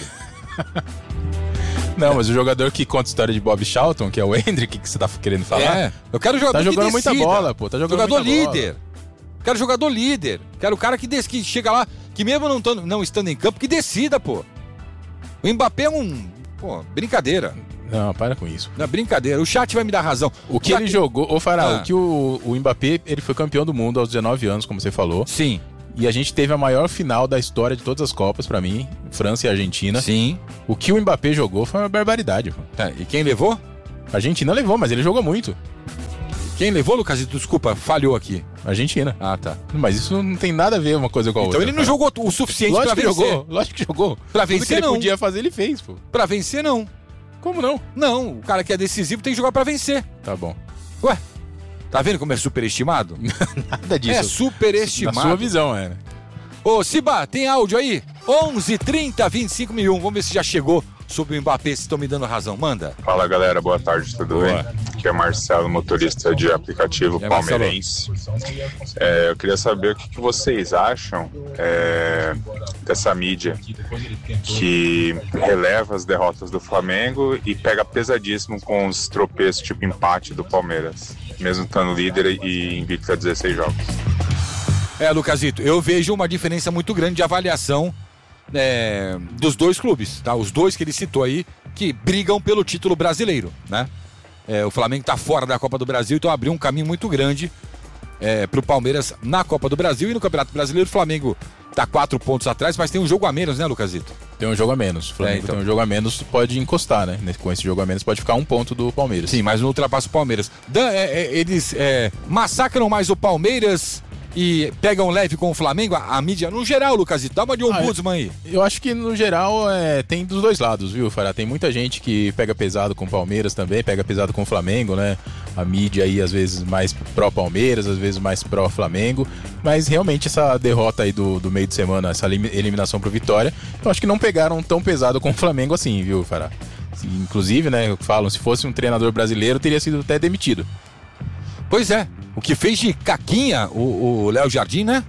Não, mas o jogador que conta a história de Bob Charlton, que é o Hendrick, que você tá querendo falar. É, eu quero um jogador Tá jogando que muita decida. bola, pô. Tá jogando jogador muita bola. líder. Quero jogador líder. Quero o cara que, des, que chega lá, que mesmo não, tando, não estando em campo, que decida, pô. O Mbappé é um... Pô, brincadeira. Não, para com isso. Não, brincadeira. O chat vai me dar razão. O que Já ele jogou, ô Fará, Ah. o que o, o Mbappé, ele foi campeão do mundo aos dezenove anos, como você falou. Sim. E a gente teve a maior final da história de todas as Copas, pra mim, França e Argentina. Sim. O que o Mbappé jogou foi uma barbaridade. É, e quem levou? A Argentina levou, mas ele jogou muito. Quem levou, Lucasito? Desculpa, falhou aqui. Argentina. Ah, tá. Mas isso não tem nada a ver uma coisa com a então outra. Então ele não cara. jogou o suficiente lógico pra que vencer. Jogou, lógico que jogou. Pra Tudo vencer, que ele não. podia fazer, ele fez, pô. Pra vencer, não. Como não? Não, o cara que é decisivo tem que jogar pra vencer. Tá bom. Ué, tá vendo como é superestimado? Nada disso. É superestimado. Na sua visão, é. Ô, Ciba, tem áudio aí? onze trinta vinte e cinco mil e um. Vamos ver se já chegou sobre o Mbappé, se estão me dando razão. Manda. Fala, galera. Boa tarde, tudo Boa. bem? Aqui é Marcelo, motorista de aplicativo É, palmeirense. É, eu queria saber o que, que vocês acham é, dessa mídia que releva as derrotas do Flamengo e pega pesadíssimo com os tropeços, tipo empate do Palmeiras, mesmo estando líder e invicto a dezesseis jogos. É, Lucasito, eu vejo uma diferença muito grande de avaliação é, dos dois clubes, tá? Os dois que ele citou aí, que brigam pelo título brasileiro, né? É, o Flamengo tá fora da Copa do Brasil, então abriu um caminho muito grande é, pro Palmeiras na Copa do Brasil e no Campeonato Brasileiro. O Flamengo tá quatro pontos atrás, mas tem um jogo a menos, né, Lucasito? Tem um jogo a menos. O Flamengo É, então. tem um jogo a menos, pode encostar, né? Com esse jogo a menos pode ficar um ponto do Palmeiras. Sim, mas não ultrapassa o Palmeiras. Dan, é, é, eles é, massacram mais o Palmeiras e pegam leve com o Flamengo, a, a mídia, no geral, Lucasito, dá uma de ombudsman aí. Eu acho que, no geral, é, tem dos dois lados, viu, Fará? Tem muita gente que pega pesado com o Palmeiras também, pega pesado com o Flamengo, né? A mídia aí, às vezes, mais pró-Palmeiras, às vezes mais pró-Flamengo. Mas, realmente, essa derrota aí do, do meio de semana, essa eliminação pro Vitória, eu acho que não pegaram tão pesado com o Flamengo assim, viu, Fará? Inclusive, né, falam, se fosse um treinador brasileiro, teria sido até demitido. Pois é, o que fez de caquinha o Léo Jardim, né?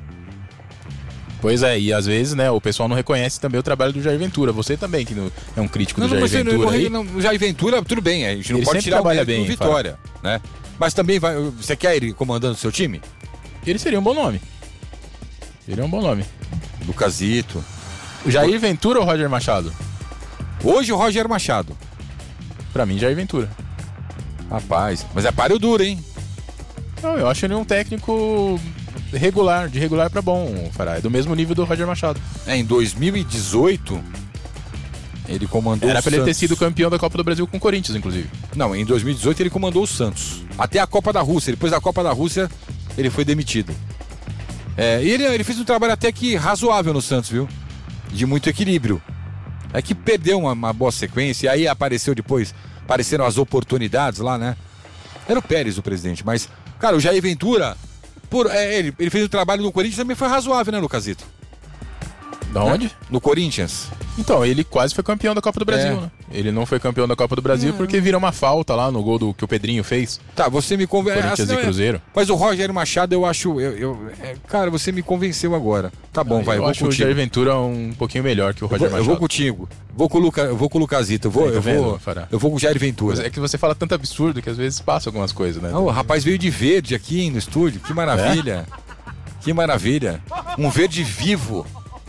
Pois é, e às vezes, né, o pessoal não reconhece também o trabalho do Jair Ventura. Você também, que no, é um crítico Não, do não, Jair você Ventura não, aí. não, o Jair Ventura, tudo bem, a gente não Ele pode sempre tirar o trabalha mérito do bem, Vitória, né? Mas também vai, você quer ele comandando o seu time? Ele seria um bom nome. Ele é um bom nome. Lucasito. O Jair Ventura ou Roger Machado? Hoje o Roger Machado. Pra mim, Jair Ventura. Rapaz, mas é páreo duro, hein? Não, eu acho ele um técnico regular, de regular pra bom, Fará. É do mesmo nível do Roger Machado. É, em dois mil e dezoito, ele comandou Era o pra ele ter Santos. sido campeão da Copa do Brasil com o Corinthians, inclusive. Não, em dois mil e dezoito ele comandou o Santos. Até a Copa da Rússia. Depois da Copa da Rússia, ele foi demitido. É, e ele, ele fez um trabalho até que razoável no Santos, viu? De muito equilíbrio. É que perdeu uma, uma boa sequência, e aí apareceu depois, apareceram as oportunidades lá, né? Era o Pérez o presidente, mas, cara, o Jair Ventura, por, é, ele, ele fez um trabalho no Corinthians, também foi razoável, né, Lucasito? Da onde? Né? No Corinthians. Então, ele quase foi campeão da Copa do Brasil, É. né? Ele não foi campeão da Copa do Brasil É. porque virou uma falta lá no gol do, que o Pedrinho fez. Tá, você me convence. Corinthians e Cruzeiro. Mas o Roger Machado, eu acho. Eu, eu- é, cara, você me convenceu agora. Tá bom, vai, eu eu vou acho o contigo. Jair Ventura um pouquinho melhor que o Eu Roger vou, eu Machado. vou contigo. Vou com o Luca, eu vou com o Lucasito. Eu vou, Aí, tá eu vendo, vou, Fará? eu vou com o Jair Ventura. Mas é que você fala tanto absurdo que às vezes passa algumas coisas, né? Ah, o rapaz veio de verde aqui no estúdio. Que maravilha. Que maravilha. Um verde vivo.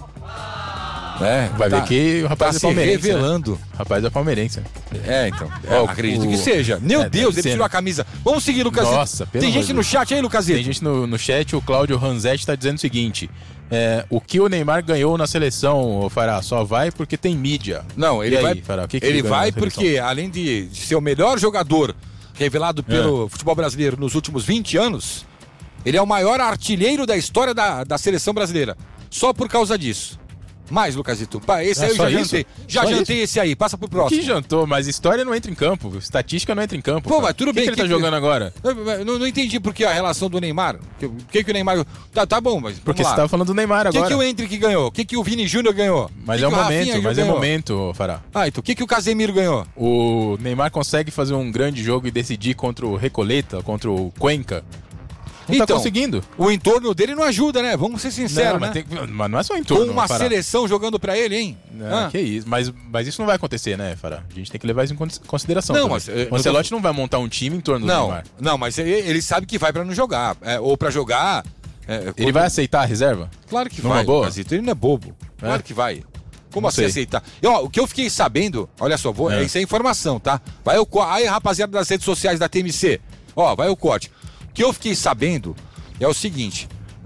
É, Vai tá- ver que o rapaz tá é se palmeirense. revelando. Né? O rapaz é palmeirense. É, então. Ó, É, o- acredito o- que seja. Meu É, Deus, deve ele ser, tirou né? a camisa. Vamos seguir, Lucasito. Nossa, pelo Tem amor gente de no Deus. chat aí, Lucasito? Tem gente no, no chat, o Cláudio Ranzetti tá dizendo o seguinte: é, o que o Neymar ganhou na seleção, ô Fará, só vai porque tem mídia. Não, ele E aí, vai, Fará, o que que ele ganhou vai na seleção? porque, além de, de ser o melhor jogador revelado pelo futebol brasileiro nos últimos vinte anos, ele é o maior artilheiro da história da, da seleção brasileira. Só por causa disso. Mais, Lucasito. Pá, esse É aí eu só já isso? jantei. Já Só jantei esse aí. Passa pro próximo. Que jantou, mas história não entra em campo, estatística não entra em campo. Pô, cara. mas tudo O que bem. que ele tá jogando agora? Eu Não, não entendi por que a relação do Neymar. O que, que o Neymar. Tá, tá bom, mas. Porque vamos você lá. tava falando do Neymar O que, agora. que o Hendrick ganhou? O que, que o Vini Júnior ganhou? Mas que é o que Rafinha momento, mas é o ganhou? momento, Fará. Ah, então o que, que o Casemiro ganhou? O Neymar consegue fazer um grande jogo e decidir contra o Recoleta, contra o Cuenca. Não tá Então, conseguindo. O entorno dele não ajuda, né? Vamos ser sinceros, Não, né? mas, tem que- mas não é só em torno, Com uma Fará. seleção jogando pra ele, hein? Não, Ah. que isso. Mas, mas isso não vai acontecer, né, Fará? A gente tem que levar isso em con- consideração. Não, também. mas, eh, o Ancelotti não vai montar um time em torno do Não, Neymar. não, mas ele, ele sabe que vai pra não jogar. É, ou pra jogar. é, Ele quando- vai aceitar a reserva? Claro que Numa vai, boa? Lucasito. Ele não é bobo. Claro É? que vai. Como Não assim sei. aceitar? E, ó, o que eu fiquei sabendo, olha só, vou, É. isso é informação, tá? Vai o co- aí, rapaziada das redes sociais da T M C. Ó, vai o corte. O que eu fiquei sabendo é o seguinte: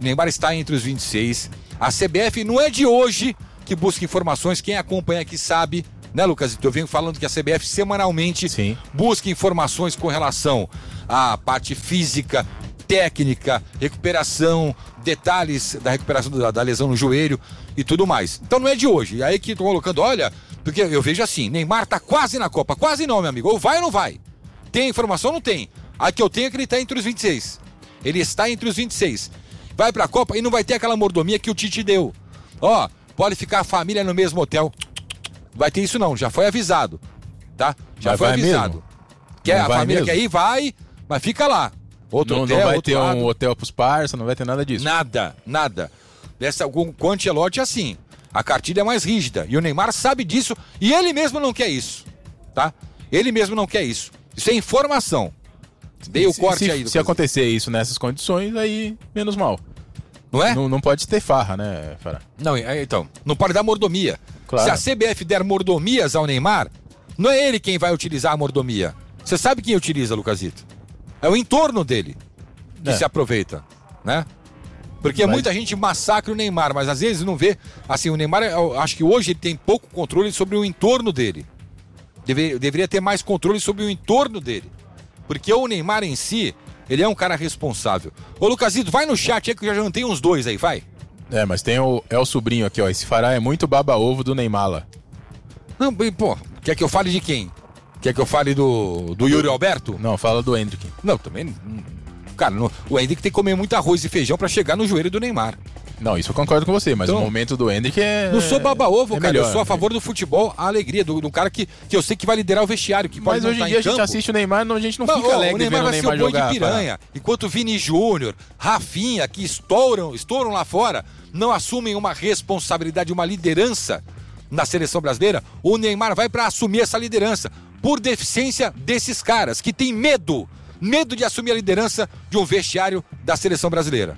Neymar está entre os vinte e seis. A C B F não é de hoje que busca informações, quem acompanha aqui sabe, né, Lucas? Eu venho falando que a C B F semanalmente Sim. busca informações com relação à parte física, técnica, recuperação, detalhes da recuperação da, da lesão no joelho e tudo mais. Então não é de hoje. E aí que tô colocando, olha, porque eu vejo assim, Neymar tá quase na Copa, quase não, meu amigo, ou vai ou não vai. Tem informação ou não tem? A que eu tenho é que ele tá entre os vinte e seis. Ele está entre os vinte e seis. Vai pra Copa e não vai ter aquela mordomia que o Tite deu. Ó, pode ficar a família no mesmo hotel. Vai ter isso não, já foi avisado, tá? Já mas foi vai avisado. Mesmo? Quer, não a vai família mesmo? quer ir, vai, mas fica lá. Outro não, hotel, não vai outro ter lado. um hotel pros parça, não vai ter nada disso. Nada, nada. Dessa, com o Ancelotti é assim, a cartilha é mais rígida. E o Neymar sabe disso e ele mesmo não quer isso, tá? Ele mesmo não quer isso. Isso é informação. Dei o se, corte se, aí. Se acontecer isso nessas condições, aí menos mal. Não é? Não, não pode ter farra, né, Fará? Não, então, não pode dar mordomia. Claro. Se a C B F der mordomias ao Neymar, não é ele quem vai utilizar a mordomia. Você sabe quem utiliza, Lucasito? É o entorno dele que é. se aproveita, né? Porque mas... muita gente massacra o Neymar, mas às vezes não vê. Assim, o Neymar, eu acho que hoje ele tem pouco controle sobre o entorno dele. Deve, deveria ter mais controle sobre o entorno dele. Porque o Neymar em si, ele é um cara responsável. Ô, Lucasito, vai no chat aí que eu já jantei uns dois aí, vai. É, mas tem o, é o sobrinho aqui, ó. Esse Fará é muito baba-ovo do Neymar. Não, pô, quer que eu fale de quem? Quer que eu fale do, do Yuri Alberto? Não, fala do Hendrick. Não, também... Cara, no, o Hendrick tem que comer muito arroz e feijão pra chegar no joelho do Neymar. Não, isso eu concordo com você, mas então, o momento do Hendrick é... Não sou baba-ovo, é cara. melhor, eu sou a favor do futebol, a alegria do, do cara que, que eu sei que vai liderar o vestiário. Que mas hoje em dia a gente assiste o Neymar, não, a gente não fica ó, alegre o Neymar vendo o vai Neymar ser o boi jogar. De piranha, para... Enquanto Vini Júnior, Rafinha, que estouram, estouram lá fora, não assumem uma responsabilidade, uma liderança na seleção brasileira, o Neymar vai pra assumir essa liderança. Por deficiência desses caras, que tem medo, medo de assumir a liderança de um vestiário da seleção brasileira.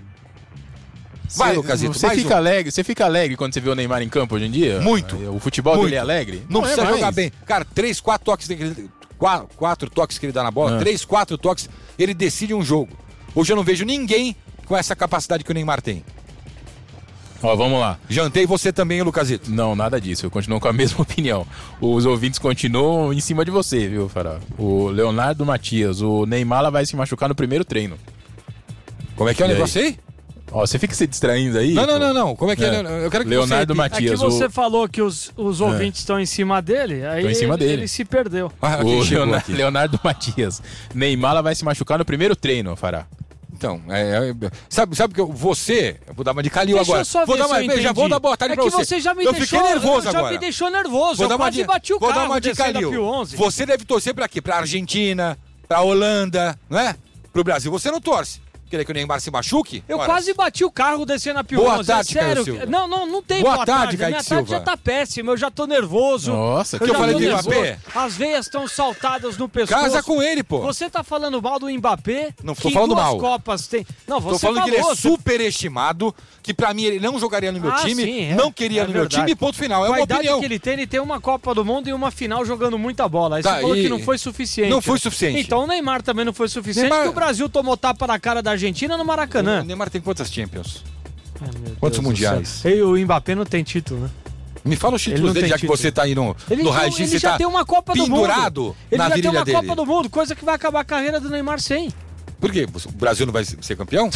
Vai, cê, Lucasito, você mais fica um. alegre, você fica alegre quando você vê o Neymar em campo hoje em dia? Muito. O futebol muito. dele é alegre? Não, não precisa é jogar bem. Cara, três, quatro toques, quatro, quatro toques que ele dá na bola, ah. três, quatro toques, ele decide um jogo. Hoje eu não vejo ninguém com essa capacidade que o Neymar tem. Ó, vamos lá. Jantei você também, Lucasito? Não, nada disso. Eu continuo com a mesma opinião. Os ouvintes continuam em cima de você, viu, Fará? O Leonardo Matias, o Neymar vai se machucar no primeiro treino. Como é que é o negócio aí? Ó, você fica se distraindo aí? Não, não, não, não. Como é que é? é? Eu quero que Leonardo você... Matias. É que você o... falou que os, os ouvintes estão é. em cima dele, aí em cima ele, dele. ele se perdeu. Ah, o Leonardo, Leonardo Matias. Neymar vai se machucar no primeiro treino, Fará. Então, é, é, sabe, sabe que eu, você, eu vou dar uma de Calil Deixa agora. Eu só vou ver dar uma, se eu já vou dar boa tarde é pra que você. você já me eu deixou, fiquei nervoso já agora. me deixou nervoso. Vou eu dar uma quase de, bati o vou carro dar uma de Calil. Você deve torcer pra quê? Pra Argentina, pra Holanda, não é? Pro Brasil. Você não torce. Querer que o Neymar se machuque? Eu Ora. quase bati o carro descendo a Pio Boa onze. tarde, é sério. Caio Silva. Não, não, não tem boa, boa tarde, tarde. Caio Minha Silva. tarde já tá péssima, eu já tô nervoso. Nossa, que eu, eu falei do nervoso. Mbappé? As veias estão saltadas no pescoço. Casa com ele, pô. Você tá falando mal do Mbappé? Não tô falando mal. Copas tem... Não, você tô falando falou, que ele é você... superestimado, que pra mim ele não jogaria no meu ah, time, sim, é. não queria é no verdade. meu time, ponto final. É uma a idade opinião. que ele tem, ele tem uma Copa do Mundo e uma final jogando muita bola. Aí tá, você falou e... que não foi suficiente. Não foi suficiente. Então o Neymar também não foi suficiente, Neymar... porque o Brasil tomou tapa na cara da Argentina no Maracanã. O Neymar tem quantas Champions? Ai, Quantos Deus mundiais? E o Mbappé não tem título, né? Me fala os títulos dele, já título. que você tá aí no, ele no tem, raio-x, ele você já tá tem uma Copa do Mundo. pendurado ele na já tem uma dele. Copa do Mundo, coisa que vai acabar a carreira do Neymar sem. Por quê? O Brasil não vai ser campeão?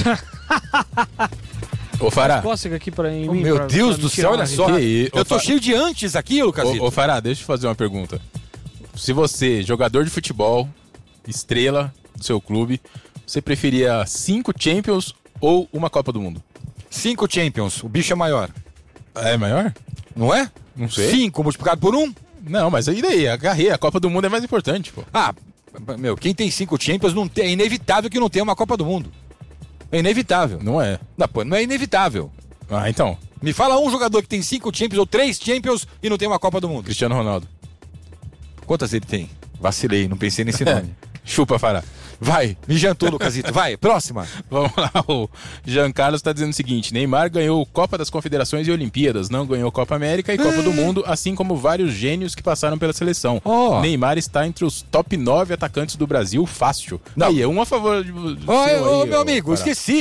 Ô, Fará. Aqui pra mim, oh, meu pra, Deus pra do céu, olha só. Que eu ô, tô Fa... cheio de antes aqui, Lucasito. Ô, ô, Fará, deixa eu fazer uma pergunta. Se você, jogador de futebol, estrela do seu clube, você preferia cinco Champions ou uma Copa do Mundo? Cinco Champions, o bicho é maior. É maior? Não é? Não sei. Cinco multiplicado por um? Não, mas e daí? A carreira, a Copa do Mundo é mais importante, pô. Ah, meu, quem tem cinco Champions não tem, é inevitável que não tenha uma Copa do Mundo. É inevitável. Não é. Não, pô, não é inevitável. Ah, então. Me fala um jogador que tem cinco Champions ou três Champions e não tem uma Copa do Mundo. Cristiano Ronaldo. Quantas ele tem? Vacilei, não pensei nesse nome. Chupa, Fará. Vai, me jantou, Lucasito. Vai, próxima. Vamos lá, o Jean Carlos tá dizendo o seguinte: Neymar ganhou Copa das Confederações e Olimpíadas, não ganhou Copa América e Copa do Mundo, assim como vários gênios que passaram pela seleção. Oh. Neymar está entre os top nove atacantes do Brasil, fácil. Não. Aí, é um a favor de você. Ô, oh, meu amigo, Fará. esqueci.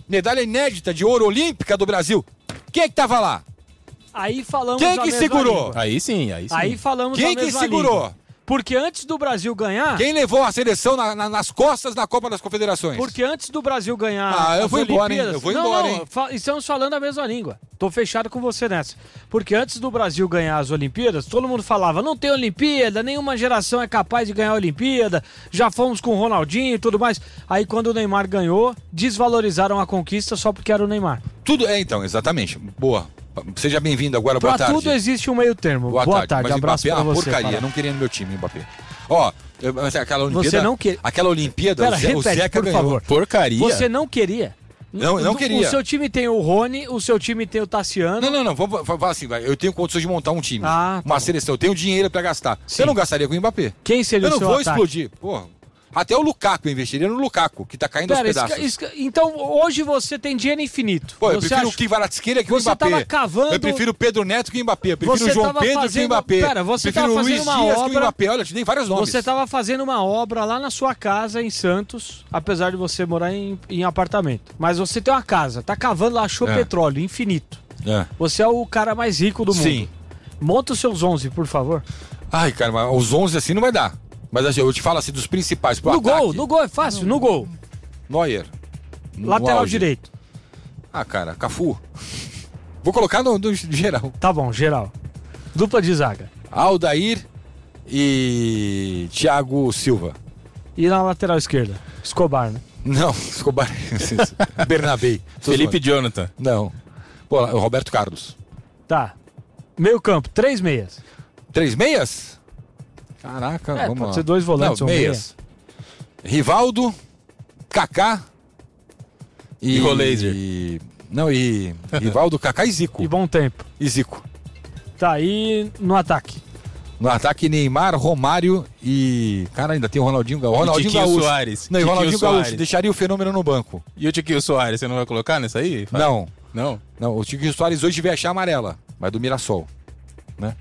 medalha inédita de ouro olímpica do Brasil. Quem é que tava lá? Aí falamos Quem a que mesma segurou? língua. Aí sim, aí sim. Aí falamos Quem a que mesma segurou? língua. Porque antes do Brasil ganhar... Quem levou a seleção na- na- nas costas na Copa das Confederações? Porque antes do Brasil ganhar Ah, eu as vou embora, hein? Olimpíadas... Eu vou não, embora, não, hein? fa- estamos falando a mesma língua. Tô fechado com você nessa. Porque antes do Brasil ganhar as Olimpíadas, todo mundo falava, não tem Olimpíada, nenhuma geração é capaz de ganhar a Olimpíada, já fomos com o Ronaldinho e tudo mais. Aí quando o Neymar ganhou, desvalorizaram a conquista só porque era o Neymar. Tudo é, então, exatamente. Boa. Seja bem-vindo agora, boa Pra tarde. tudo existe um meio termo. Boa, Boa tarde. tarde, Mas abraço Mbappé é pra uma você. porcaria, Fala. não queria no meu time, Mbappé. Ó, eu- mas aquela Olimpíada... Você não quer- Aquela Olimpíada, Pera, o, Zé, o repete, Zeca por ganhou. favor. Porcaria. Você não queria? Não, eu não O- queria. O seu time tem o Rony, o seu time tem o Tassiano. Não, não, não, vamos falar assim, vai. Eu tenho condições de montar um time, Ah, tá uma bom. seleção, eu tenho dinheiro pra gastar. Sim. Eu não gastaria com o Mbappé. Quem seria Eu o não seu vou ataque? explodir, porra. Até o Lukaku, eu investiria no Lukaku, que tá caindo Pera, aos isso- pedaços. isso- então hoje você tem dinheiro infinito. Pô, eu Você prefiro acha- o Kvaratskhelia que o Você Mbappé. tava cavando- Eu prefiro o Pedro Neto que o Mbappé. Eu prefiro Você o João tava Pedro que fazendo- o Mbappé. Pera, você prefiro tava o Luiz fazendo uma Dias que o obra- Mbappé. Olha, eu te dei vários nomes. Você estava fazendo uma obra lá na sua casa em Santos, apesar de você morar em, em apartamento. Mas você tem uma casa, tá cavando lá, achou É. petróleo infinito. É. Você é o cara mais rico do mundo. Sim. Monta os seus onze, por favor. Ai, cara, mas os onze assim não vai dar. Mas assim, eu te falo assim dos principais pro No ataque. gol, no gol é fácil, no gol. Neuer. No Lateral auge. direito. Ah, cara, Cafu. Vou colocar no, no geral. Tá bom, geral. Dupla de zaga. Aldair e Thiago Silva. E na lateral esquerda? Escobar, né? Não, Escobar. Bernabé. Felipe Jonathan. Não. Pô, o Roberto Carlos. Tá. Meio campo, três meias. Três meias? Caraca, É, vamos pode lá. ser dois volantes Não, ou meias. Rivaldo, Kaká e... E Rolaser. e- Não, e... Rivaldo, Kaká e Zico. E bom tempo. E Zico. Tá, aí no ataque. No ataque, Neymar, Romário e... Cara, ainda tem o Ronaldinho Gaúcho. Ronaldinho Tiquinho Gaúcho. Soares. Não, e Tiquinho Ronaldinho Soares. Gaúcho. Deixaria o fenômeno no banco. E o Tiquinho Soares, você não vai colocar nessa aí? Fala. Não. Não? Não, o Tiquinho Soares hoje vai achar amarela. Mas do Mirassol. Né?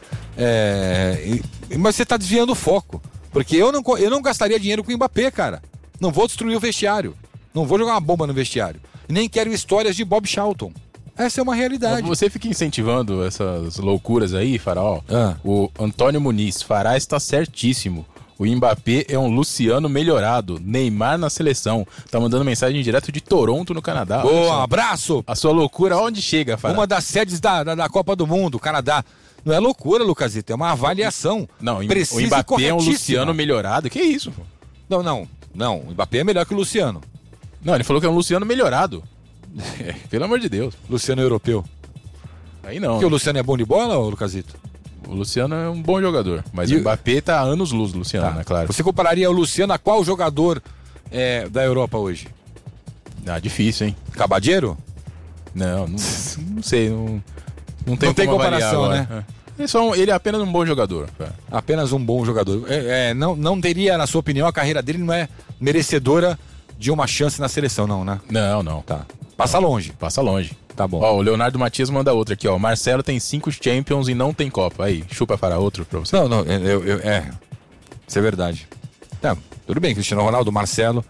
É... e- Mas você tá desviando o foco. Porque eu não, co- eu não gastaria dinheiro com o Mbappé, cara. Não vou destruir o vestiário. Não vou jogar uma bomba no vestiário. Nem quero histórias de Bob Charlton. Essa é uma realidade. Você fica incentivando essas loucuras aí, Faraó. Ah. O Antônio Muniz, Fará está certíssimo. O Mbappé é um Luciano melhorado. Neymar na seleção. Tá mandando mensagem direto de Toronto, no Canadá. Olha Boa, só. abraço! A sua loucura onde chega, Fará? Uma das sedes da, da, da Copa do Mundo, Canadá. Não é loucura, Lucasito, é uma avaliação. Não, o precisa o e Mbappé é um corretíssima. Luciano melhorado. Que isso? Pô? Não, não, não. O Mbappé é melhor que o Luciano. Não, ele falou que é um Luciano melhorado. Pelo amor de Deus. Luciano europeu. Aí não. Porque o Luciano é bom de bola, ô Lucasito? O Luciano é um bom jogador. Mas E o o- Mbappé tá a anos luz, Luciano, Tá. né? Claro. Você compararia o Luciano a qual jogador é, da Europa hoje? Ah, difícil, hein? Cabadeiro? Não, não, não sei. Não, não tem, Não tem como avaliar comparação, agora. né? É. Ele, é só um- ele é apenas um bom jogador. cara. Apenas um bom jogador. É, é, não, não teria, na sua opinião, a carreira dele não é merecedora de uma chance na seleção, não, né? Não, não. Tá. Passa longe. Passa longe. Tá bom. Ó, o Leonardo Matias manda outra aqui, ó. Marcelo tem cinco Champions e não tem Copa. Aí, chupa para outro pra você. Não, não, eu, eu- é. Isso é verdade. Tá, tudo bem, Cristiano Ronaldo, Marcelo.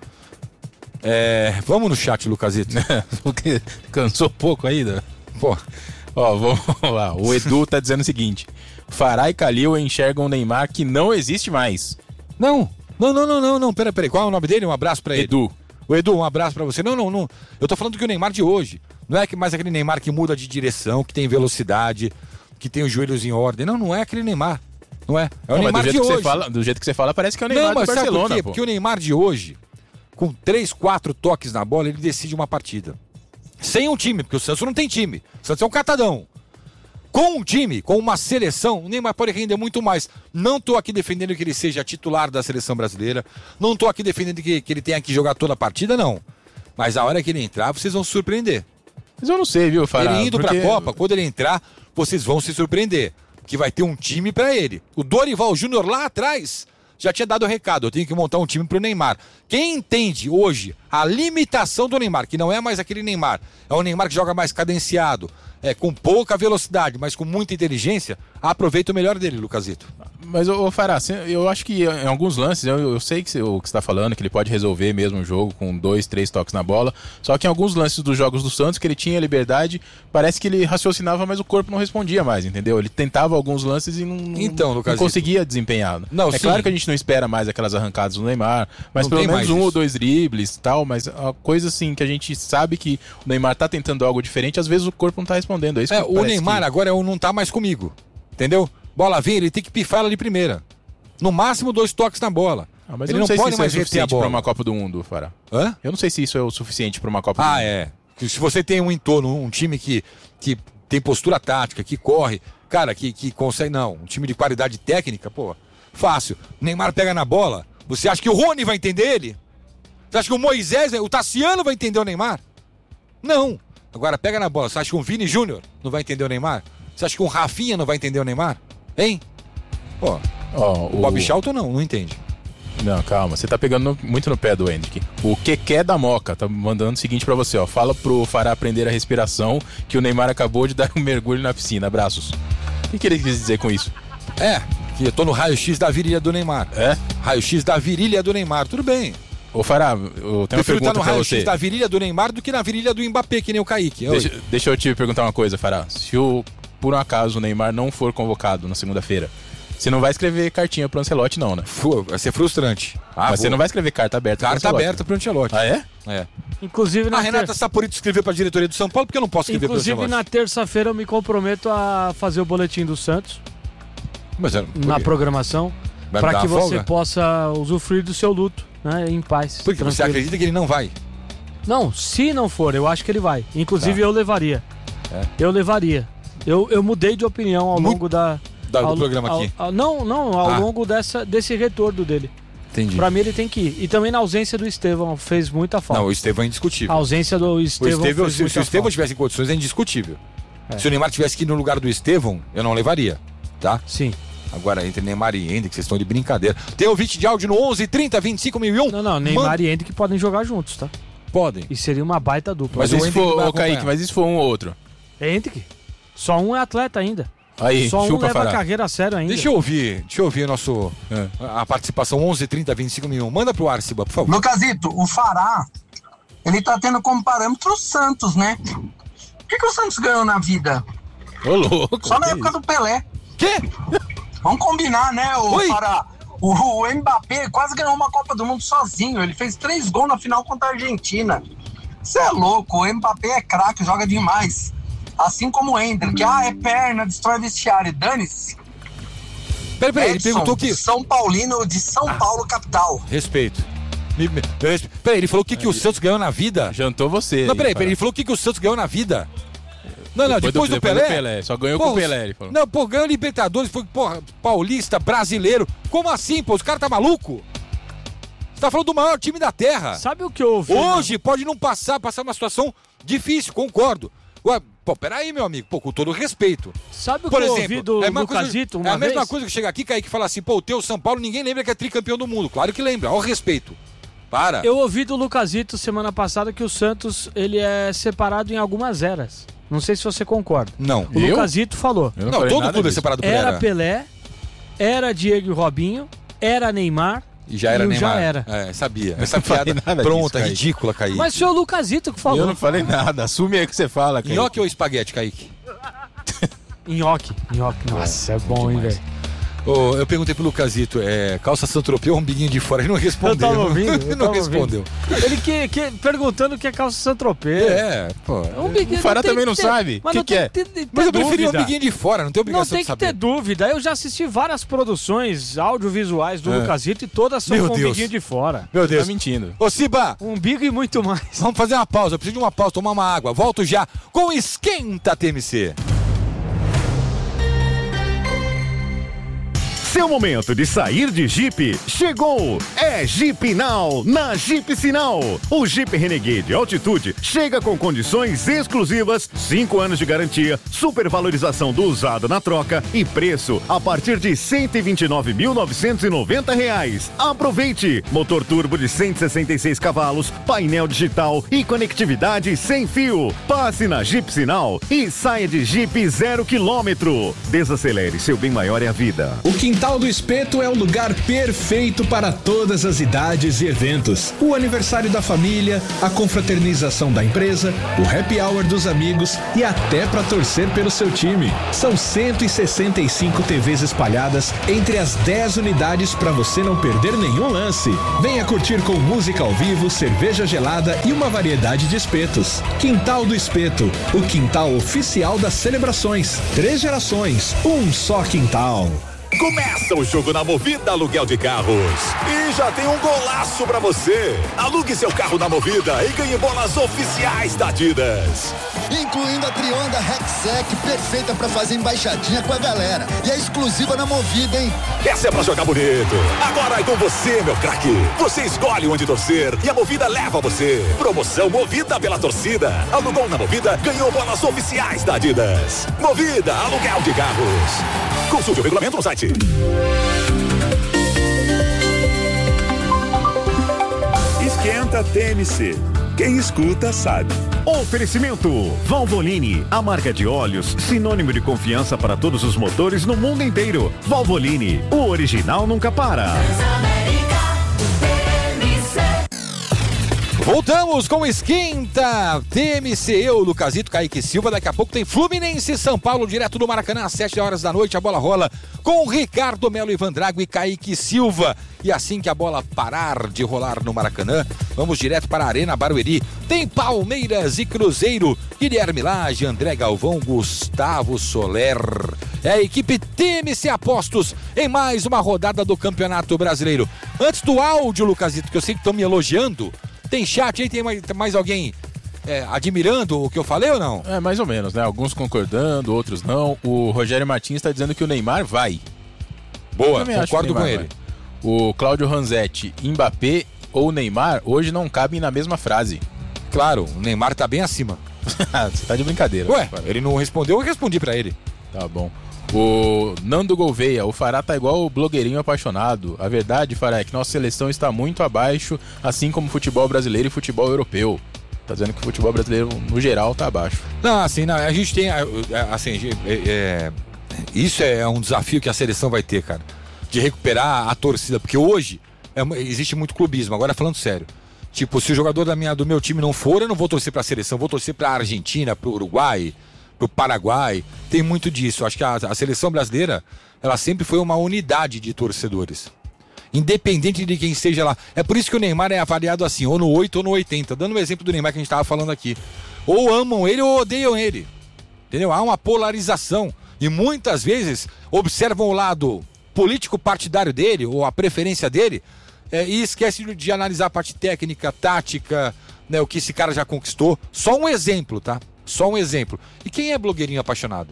É, vamos no chat, Lucasito. Porque cansou pouco ainda. Pô, Ó, vamos lá. O Edu tá dizendo o seguinte: Fará e Calil enxergam o Neymar que não existe mais. não, não, não, não, não, não, pera, pera, qual é o nome dele? Um abraço pra ele. Edu. O Edu, um abraço pra você. Não, não, não. Eu tô falando que o Neymar de hoje. Não é que mais aquele Neymar que muda de direção, que tem velocidade, que tem os joelhos em ordem. Não, não é aquele Neymar. Não é. É o Não, mas Neymar do de jeito, que hoje. você fala, do jeito que você fala, parece que é o Neymar Não, mas do sabe Barcelona, por quê? pô. Porque o Neymar de hoje, com três, quatro toques na bola, ele decide uma partida. Sem um time, porque o Santos não tem time. O Santos é um catadão. Com um time, com uma seleção, o Neymar pode render muito mais. Não tô aqui defendendo que ele seja titular da seleção brasileira. Não tô aqui defendendo que, que ele tenha que jogar toda a partida, não. Mas a hora que ele entrar, vocês vão se surpreender. Mas eu não sei, viu, Fará? Ele indo porque... pra Copa, quando ele entrar, vocês vão se surpreender. Que vai ter um time pra ele. O Dorival Júnior lá atrás já tinha dado o recado. Eu tenho que montar um time pro Neymar. Quem entende hoje a limitação do Neymar, que não é mais aquele Neymar, é o Neymar que joga mais cadenciado, é, com pouca velocidade, mas com muita inteligência, aproveita o melhor dele, Lucasito. Mas, ô Fará, eu acho que em alguns lances, eu, eu sei que você, o que você está falando, que ele pode resolver mesmo o jogo com dois, três toques na bola, só que em alguns lances dos jogos do Santos, que ele tinha liberdade, parece que ele raciocinava, mas o corpo não respondia mais, entendeu? Ele tentava alguns lances e não, então, não conseguia desempenhar. Não, é sim. Claro que a gente não espera mais aquelas arrancadas do Neymar, mas não pelo menos um isso. ou dois dribles e tal, mas a coisa assim que a gente sabe que o Neymar tá tentando algo diferente, às vezes o corpo não tá respondendo. É, isso é que o Neymar que... agora é o não tá mais comigo, entendeu? Bola vem, ele tem que pifar ela de primeira. No máximo dois toques na bola. Ah, mas ele eu não, não sei pode se mais isso é reter a suficiente para bola. uma Copa do Mundo, Fará. Hã? Eu não sei se isso é o suficiente para uma Copa do ah, Mundo. Ah, é. Se você tem um entorno, um time que, que tem postura tática, que corre, cara, que, que consegue, não, um time de qualidade técnica, pô, fácil. O Neymar pega na bola, você acha que o Rony vai entender ele? Você acha que o Moisés, o Tassiano vai entender o Neymar? Não. Agora pega na bola, você acha que um Vini Júnior não vai entender o Neymar? Você acha que um Rafinha não vai entender o Neymar? Hein? Pô, oh, o Bob Charlton não, não entende. Não, calma, você tá pegando no, muito no pé do Hendrick. O Keké da Moca tá mandando o seguinte pra você, ó. Fala pro Fará aprender a respiração, que o Neymar acabou de dar um mergulho na piscina. Abraços. O que, que ele quis dizer com isso? É, que eu tô no raio-x da virilha do Neymar. É? Raio-x da virilha do Neymar, tudo bem. Ô Fará, eu tenho uma pergunta tá no pra raio-x você. da virilha do Neymar do que na virilha do Mbappé, que nem o Kaique. Deixa, deixa eu te perguntar uma coisa, Fará. Se o, por um acaso o Neymar não for convocado na segunda-feira, você não vai escrever cartinha pro Ancelotti, não, né? Vai ser frustrante. Ah, mas vou. Você não vai escrever carta aberta carta pro Ancelotti. aberta pro Ancelotti. Ah, é? É. Inclusive na a Renata ter... Saporito escreveu pra diretoria do São Paulo, porque eu não posso escrever pro Ancelotti. Inclusive na terça-feira eu me comprometo a fazer o boletim do Santos. Mas é, na programação. Para que você folga? possa usufruir do seu luto, né, em paz. Porque tranquilo. Você acredita que ele não vai? Não, se não for, eu acho que ele vai. Inclusive tá. eu levaria. É. Eu levaria. Eu, eu mudei de opinião ao Muito... longo da... Da, ao, do programa ao, aqui. Ao, não, não, ao ah. longo dessa, desse retorno dele. Entendi. Pra mim ele tem que ir. E também na ausência do Estevão, fez muita falta. Não, o Estevão é indiscutível. A ausência do Estevão. O Estevão fez se, muita se o Estevão falta. tivesse em condições, é indiscutível. É. Se o Neymar tivesse que ir no lugar do Estevão, eu não levaria. Tá? Sim. Agora, entre Neymar e Hendrick, vocês estão de brincadeira. Tem ouvinte de áudio no onze, trinta, vinte e cinco mil e um. Não, não, Neymar Man... e Hendrick podem jogar juntos, tá? Podem. E seria uma baita dupla. Mas, mas, se for, ô, Kaique, mas e se for um ou outro? Hendrick. Só um é atleta ainda. Aí, Só um leva Fará. a carreira a sério ainda. Deixa eu ouvir, deixa eu ouvir nosso, é. a participação onze, trinta, vinte e cinco mil. Manda pro Arciba, por favor. Lucasito, o Fará, ele tá tendo como parâmetro o Santos, né? O que, que o Santos ganhou na vida? Ô, louco. Só na época isso? do Pelé. Quê? Vamos combinar, né, o Fará? O, o Mbappé quase ganhou uma Copa do Mundo sozinho. Ele fez três gols na final contra a Argentina. Você é louco, o Mbappé é craque, joga demais. Assim como o Hendrick, ah, é perna, destrói vestiário, dane-se. Peraí, peraí, ele perguntou que... São Paulino de São Paulo, capital. Respeito. Peraí, ele falou o que, que o Santos ganhou na vida? Jantou você. Não, peraí, peraí, ele falou o que, que o Santos ganhou na vida? Não, não, depois, depois, do, do, depois Pelé, do Pelé. Só ganhou pô, com o Pelé, ele falou. Não, pô, ganhou Libertadores, foi, porra, paulista, brasileiro. Como assim, pô? Os caras tá maluco? Você tá falando do maior time da terra. Sabe o que eu ouvi? Hoje pode não passar, passar uma situação difícil, concordo. Ué, pô, peraí, meu amigo, pô, com todo respeito. Sabe o Por que exemplo, eu ouvi do é Lucasito uma É a mesma vez? coisa que chega aqui, Kaique, e fala assim, pô, o teu São Paulo, ninguém lembra que é tricampeão do mundo. Claro que lembra, ao respeito. Para. Eu ouvi do Lucasito semana passada que o Santos, ele é separado em algumas eras. Não sei se você concorda. Não. O eu? Lucasito falou. Eu não, não todo clube é separado por era. Era Pelé, era Diego e Robinho, era Neymar. E já era e Neymar. Já era. É, sabia. Essa piada pronta, disso, ridícula, Kaique. Mas foi o Lucasito que falou. Eu não falei nada. Assume aí o que você fala, Kaique. Nhoque ou espaguete, Kaique? Nhoque. Nhoque. Nossa, é bom, hein, velho. Oh, eu perguntei pro Lucasito, é, calça Santropeu ou um biguinho de fora? Ele não respondeu. Eu tava ouvindo. Ele não respondeu. Ouvindo. Ele que, que, perguntando o que é calça Santropeu. É, pô. Um biguinho, o Fará não também não ter, sabe. O que, que é? Ter, ter, mas eu dúvida. preferia um biguinho de fora, não tem obrigação de saber. Não tem que ter dúvida. Eu já assisti várias produções audiovisuais do é. Lucasito e todas são Meu com um Deus. biguinho de fora. Meu Deus. Tá mentindo. Ô, Ciba. Um bico e muito mais. Vamos fazer uma pausa. Eu preciso de uma pausa, tomar uma água. Volto já com Esquenta T M C. Seu momento de sair de Jeep chegou. É Jeep Now na Jeep Sinal. O Jeep Renegade Altitude chega com condições exclusivas, cinco anos de garantia, supervalorização do usado na troca e preço a partir de cento e vinte e nove mil novecentos e noventa reais. Aproveite! Motor turbo de cento e sessenta e seis cavalos, painel digital e conectividade sem fio. Passe na Jeep Sinal e saia de Jeep zero quilômetro. Desacelere, seu bem maior é a vida. O Quintal do Espeto é o lugar perfeito para todas as idades e eventos. O aniversário da família, a confraternização da empresa, o happy hour dos amigos e até para torcer pelo seu time. São cento e sessenta e cinco T Vs espalhadas entre as dez unidades para você não perder nenhum lance. Venha curtir com música ao vivo, cerveja gelada e uma variedade de espetos. Quintal do Espeto, o quintal oficial das celebrações. Três gerações, um só quintal. Começa o jogo na Movida Aluguel de Carros. E já tem um golaço pra você. Alugue seu carro na Movida e ganhe bolas oficiais da Adidas. Incluindo a Trionda Rexec, perfeita pra fazer embaixadinha com a galera. E é exclusiva na Movida, hein? Essa é pra jogar bonito. Agora é com você, meu craque. Você escolhe onde torcer e a Movida leva você. Promoção Movida pela torcida. Alugou na Movida, ganhou bolas oficiais da Adidas. Movida Aluguel de Carros. Consulte o regulamento no site. Esquenta T M C. Quem escuta sabe. Oferecimento Valvoline, a marca de óleos sinônimo de confiança para todos os motores no mundo inteiro. Valvoline, o original nunca para. Voltamos com o Esquenta T M C. Eu, Lucasito, Kaique Silva. Daqui a pouco tem Fluminense e São Paulo, direto do Maracanã, às sete horas da noite. A bola rola com Ricardo Melo, Ivan Drago e Kaique Silva. E assim que a bola parar de rolar no Maracanã, vamos direto para a Arena Barueri. Tem Palmeiras e Cruzeiro. Guilherme Lage, André Galvão, Gustavo Soler. É a equipe T M C Apostos em mais uma rodada do Campeonato Brasileiro. Antes do áudio, Lucasito, que eu sei que estão me elogiando, tem chat aí, tem mais, mais alguém é, admirando o que eu falei ou não? É, mais ou menos, né? Alguns concordando, outros não. O Rogério Martins está dizendo que o Neymar vai. Boa, concordo com ele. Vai. O Cláudio Ranzetti, Mbappé ou Neymar hoje não cabem na mesma frase. Claro, o Neymar tá bem acima. Você tá de brincadeira. Ué, cara. Ele não respondeu, eu respondi pra ele. Tá bom. O Nando Gouveia, o Fará tá igual o blogueirinho apaixonado. A verdade, Fará, é que nossa seleção está muito abaixo, assim como o futebol brasileiro e futebol europeu. Tá dizendo que o futebol brasileiro, no geral, tá abaixo. Não, assim, não, a gente tem, assim, é, é, isso é um desafio que a seleção vai ter, cara, de recuperar a torcida, porque hoje é, existe muito clubismo. Agora, falando sério, tipo, se o jogador da minha, do meu time não for, eu não vou torcer pra seleção, vou torcer pra Argentina, pro Uruguai, pro Paraguai. Tem muito disso. Acho que a, a seleção brasileira, ela sempre foi uma unidade de torcedores, independente de quem esteja lá. É por isso que o Neymar é avaliado assim, ou no oito ou no oitenta. Dando um exemplo do Neymar que a gente estava falando aqui. Ou amam ele ou odeiam ele. Entendeu? Há uma polarização. E muitas vezes observam o lado político partidário dele, ou a preferência dele, é, e esquecem de, de analisar a parte técnica, tática, né, o que esse cara já conquistou. Só um exemplo, tá? Só um exemplo. E quem é blogueirinho apaixonado?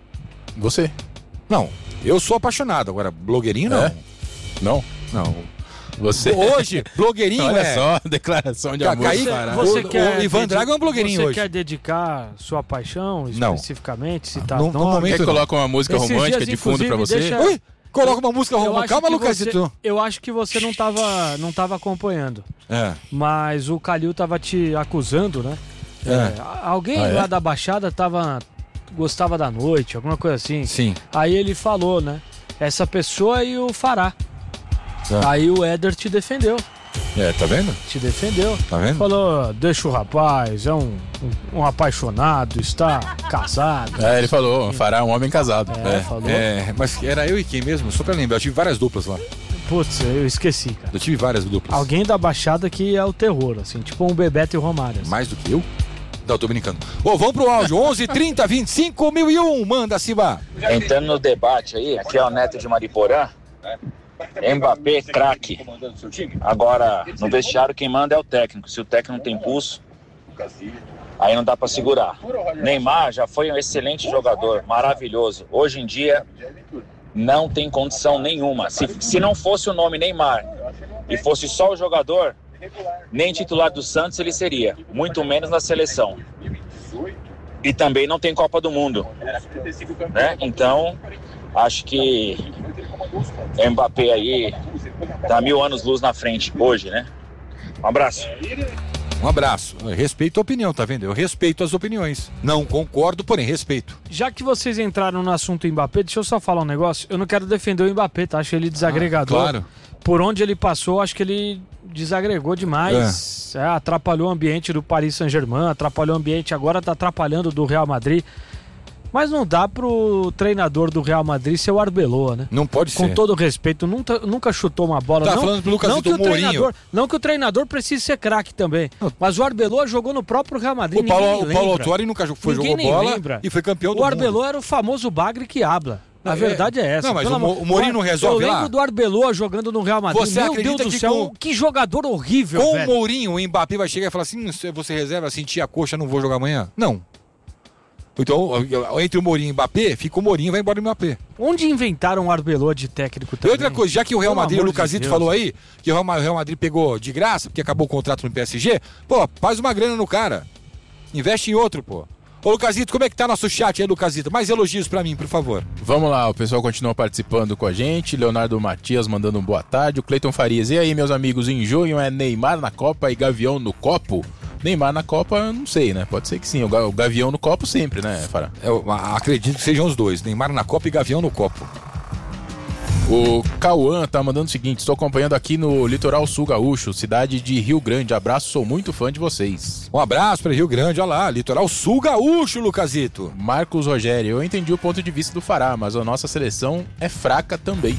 Você. Não, eu sou apaixonado. Agora, blogueirinho não. É? Não? Não. Você. Hoje, blogueirinho Olha é... só, declaração de amor. Você, você o, quer o Ivan dedi- Drago é um blogueirinho você hoje. Você quer dedicar sua paixão Não. especificamente? Se tá, No- no não, momento Quer que coloca uma música Esses romântica dias, de fundo pra você? inclusive, deixa- Ui, coloca uma música Eu romântica. acho Calma, que Lucasito. você- Eu acho que você não tava, não tava acompanhando. É. Mas o Calil tava te acusando, né? É. É, alguém Ah, é? lá da Baixada tava, gostava da noite, alguma coisa assim. Sim. Aí ele falou, né? Essa pessoa e o Fará. Ah. Aí o Éder te defendeu. É, tá vendo? Te defendeu. Tá vendo? Falou, deixa o rapaz, é um, um, um apaixonado, está casado. É, ele falou, Fará é um homem casado. É, falou. É, mas era eu e quem mesmo? Só pra lembrar, eu tive várias duplas lá. Putz, eu esqueci, cara. Eu tive várias duplas. Alguém da Baixada que é o terror, assim, tipo um Bebeto e o Romário. Assim. Mais do que eu? Não, tô brincando. Ô, vamos pro áudio. onze, trinta, vinte e cinco, mil e um. Manda, Simba. Entrando no debate aí, aqui é o Neto de Mariporã. Mbappé, craque. Agora, no vestiário quem manda é o técnico. Se o técnico não tem pulso, aí não dá pra segurar. Neymar já foi um excelente jogador, maravilhoso. Hoje em dia, não tem condição nenhuma. Se, se não fosse o nome Neymar e fosse só o jogador, nem titular do Santos ele seria, muito menos na seleção. E também não tem Copa do Mundo, né? Então, acho que Mbappé aí tá mil anos luz na frente hoje, né? Um abraço. Um abraço. Eu respeito a opinião, tá vendo? Eu respeito as opiniões. Não concordo, porém respeito. Já que vocês entraram no assunto Mbappé, deixa eu só falar um negócio. Eu não quero defender o Mbappé, tá? Acho ele desagregador. Ah, claro. Por onde ele passou, acho que ele desagregou demais. É. É, atrapalhou o ambiente do Paris Saint-Germain, atrapalhou o ambiente, agora tá atrapalhando do Real Madrid. Mas não dá pro treinador do Real Madrid ser o Arbeloa, né? Não pode Com ser. todo respeito, nunca, nunca chutou uma bola. Tá não, falando pro Lucas não que do o Mourinho. treinador, não que o treinador precise ser craque também. Mas o Arbeloa jogou no próprio Real Madrid. O Paulo, ninguém o Paulo lembra. Autuori nunca foi, Ninguém jogou bola lembra. e foi campeão do O mundo. Arbeloa era o famoso bagre que habla. A É, verdade é essa. não, mas Pelo o Mo- amor- o Mourinho não resolve Eu lá? lembro do Arbeloa jogando no Real Madrid. Você Meu acredita Deus do que céu, com- que jogador horrível, Com velho. o Mourinho, o Mbappé vai chegar e falar assim, "Hum, você reserva, sentir a coxa, não vou jogar amanhã? Não. Então, entre o Mourinho e o Mbappé, fica o Mourinho e vai embora o Mbappé. Onde inventaram o Arbeloa de técnico E também? outra coisa, já que o Real Pelo Madrid, o amor de Lucasito Deus. falou aí, que o Real Ma- o Real Madrid pegou de graça, porque acabou o contrato no P S G, pô, faz uma grana no cara. Investe em outro, pô. Ô, Lucasito, como é que tá nosso chat aí, Lucasito? Mais elogios pra mim, por favor. Vamos lá, o pessoal continua participando com a gente. Leonardo Matias mandando um boa tarde. O Cleiton Farias. E aí, meus amigos, em junho é Neymar na Copa e Gavião no copo? Neymar na Copa, não sei, né? Pode ser que sim. O ga- o Gavião no copo sempre, né, Fará? Eu acredito que sejam os dois. Neymar na Copa e Gavião no copo. O Cauã tá mandando o seguinte: estou acompanhando aqui no Litoral Sul Gaúcho, cidade de Rio Grande. Abraço, sou muito fã de vocês. Um abraço para Rio Grande, olha lá, Litoral Sul Gaúcho, Lucasito. Marcos Rogério, eu entendi o ponto de vista do Fará, mas a nossa seleção é fraca também.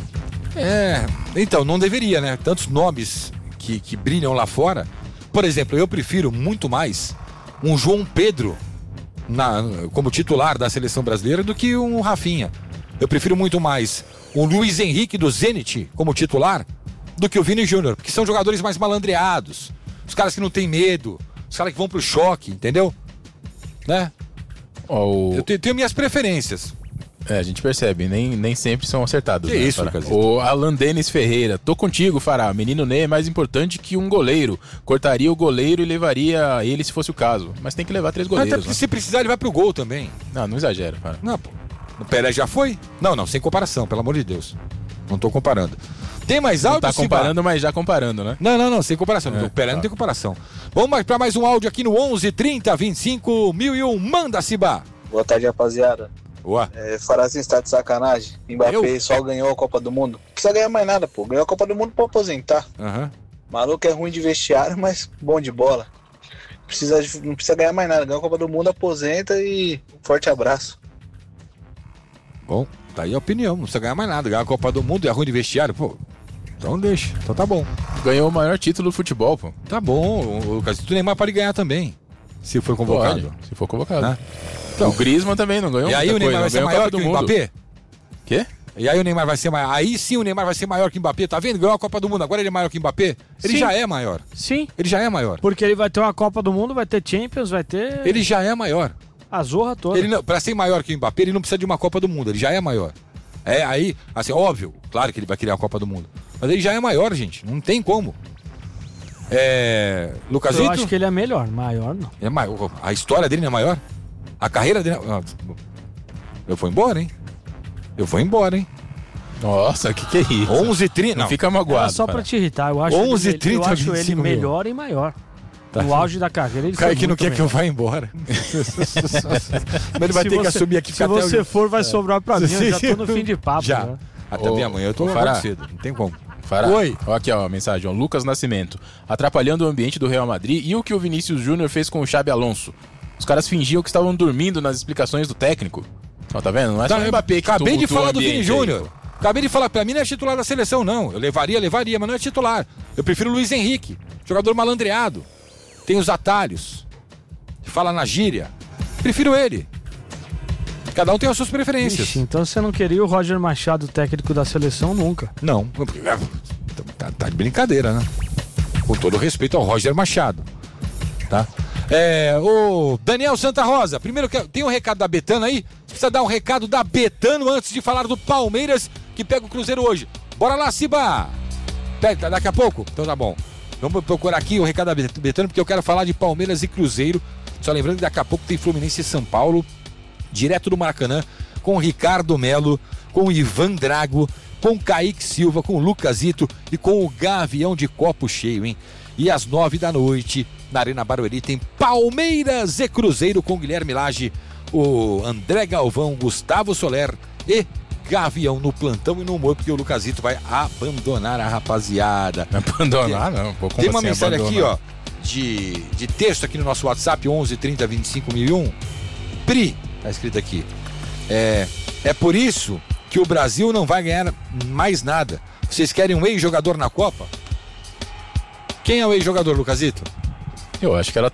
É, então, não deveria, né? Tantos nomes que, que brilham lá fora. Por exemplo, eu prefiro muito mais um João Pedro na, como titular da seleção brasileira do que um Rafinha. Eu prefiro muito mais um Luiz Henrique do Zenit como titular do que o Vini Júnior, porque são jogadores mais malandreados, os caras que não têm medo, os caras que vão pro choque, entendeu? Né? Oh, o... Eu tenho, tenho minhas preferências. É, a gente percebe, nem, nem sempre são acertados. Que né, isso, Fará? Lucasito? O Alan Denis Ferreira, tô contigo, Fará. Menino Ney é mais importante que um goleiro. Cortaria o goleiro e levaria ele se fosse o caso. Mas tem que levar três Até goleiros. porque né? se precisar ele vai pro gol também. Não, não exagera, Fará. Não, pô. O Pelé já foi? Não, não, sem comparação, pelo amor de Deus. Não tô comparando. Tem mais Não áudio, tá Ciba? comparando, mas já comparando, né? Não, não, não, sem comparação. É, o Pelé tá. não tem comparação. Vamos mais para mais um áudio aqui no onze trinta vinte e cinco mil e um. Manda, Ciba. Boa tarde, rapaziada. Boa. É, Farazinho está de sacanagem. Mbappé Eu? só ganhou a Copa do Mundo. Não precisa ganhar mais nada, pô. Ganhou a Copa do Mundo pra aposentar. Aham. Maluco é ruim de vestiário, mas bom de bola. Precisa, não precisa ganhar mais nada. Ganhou a Copa do Mundo, aposenta e um forte abraço. Bom, tá aí a opinião. Não precisa ganhar mais nada. Ganhar a Copa do Mundo e é ruim de vestiário, pô. Então deixa. Então tá bom. Ganhou o maior título do futebol, pô. Tá bom. O, o, o Neymar pode ganhar também. Se for convocado. Pode, se for convocado. Né? Então, o Griezmann também não ganhou E aí muita o Neymar coisa, vai não ser ganhou maior Copa que o do Mundo. Mbappé? Quê? E aí o Neymar vai ser maior. Aí sim o Neymar vai ser maior que o Mbappé. Tá vendo? Ganhou a Copa do Mundo. Agora ele é maior que o Mbappé? Ele Sim. já é maior. Sim. Ele já é maior. Porque ele vai ter uma Copa do Mundo, vai ter Champions, vai ter Ele já é maior. a zorra toda. Ele não, pra ser maior que o Mbappé, ele não precisa de uma Copa do Mundo. Ele já é maior. É, aí, assim, óbvio, claro que ele vai criar a Copa do Mundo. Mas ele já é maior, gente. Não tem como. É. Lucasito? Eu acho que ele é melhor, maior não. É maior. A história dele não é maior? A carreira dele. Ah, eu vou embora, hein? Eu vou embora, hein? Nossa, o que, que é isso? onze e trinta. Não, Não, fica magoado. Era só Fará. pra te irritar. Eu acho onze e ele, trinta, eu acho ele vinte e cinco mil. melhor e maior. Tá. No auge da carreira, ele O cara foi que não muito quer que eu melhor. vá embora. Mas ele vai Se ter que você- assumir aqui. Se ficar até você o- for, vai sobrar pra mim. Eu já tô no fim de papo. Já. né? Até Ô, amanhã eu tô ô, Fará. muito cedo. Não tem como. Fará. Oi. Ó, aqui, ó, a mensagem. Ó, Lucas Nascimento. Atrapalhando o ambiente do Real Madrid e o que o Vinícius Júnior fez com o Xabi Alonso. Os caras fingiam que estavam dormindo nas explicações do técnico. Ó, tá vendo? Não é só Tá, o Mbappé que Acabei de tumultua falar o do Vini ambiente aí, Júnior. pô. Acabei de falar, pra mim não é titular da seleção, não. Eu levaria, levaria, mas não é titular. Eu prefiro o Luiz Henrique, jogador malandreado. Tem os atalhos. Fala na gíria. Prefiro ele. Cada um tem as suas preferências. Ixi, então você não queria o Roger Machado, técnico da seleção, nunca. Não. Tá, tá de brincadeira, né? Com todo respeito ao Roger Machado. Tá? É, o Daniel Santa Rosa, primeiro que tem um recado da Betana aí. precisa dar um recado da Betano antes de falar do Palmeiras, que pega o Cruzeiro hoje. Bora lá, Ciba! Pega, daqui a pouco? Então tá bom. Vamos procurar aqui o recado da Betano, porque eu quero falar de Palmeiras e Cruzeiro. Só lembrando que daqui a pouco tem Fluminense e São Paulo, direto do Maracanã, com o Ricardo Melo, com o Ivan Drago, com o Kaique Silva, com o Lucasito e com o Gavião de copo cheio, hein? E às nove da noite, na Arena Barueri, tem Palmeiras e Cruzeiro com Guilherme Lage, o André Galvão, Gustavo Soler e Gavião no plantão e no humor, porque o Lucasito vai abandonar a rapaziada. Abandonar não, pô, como tem uma assim mensagem abandonar? aqui, ó, de, de texto aqui no nosso WhatsApp, onze trinta vinte e cinco mil e um. Pri, tá escrito aqui. É, é por isso que o Brasil não vai ganhar mais nada. Vocês querem um ex-jogador na Copa? Quem é o ex-jogador, Lucasito? Eu acho que era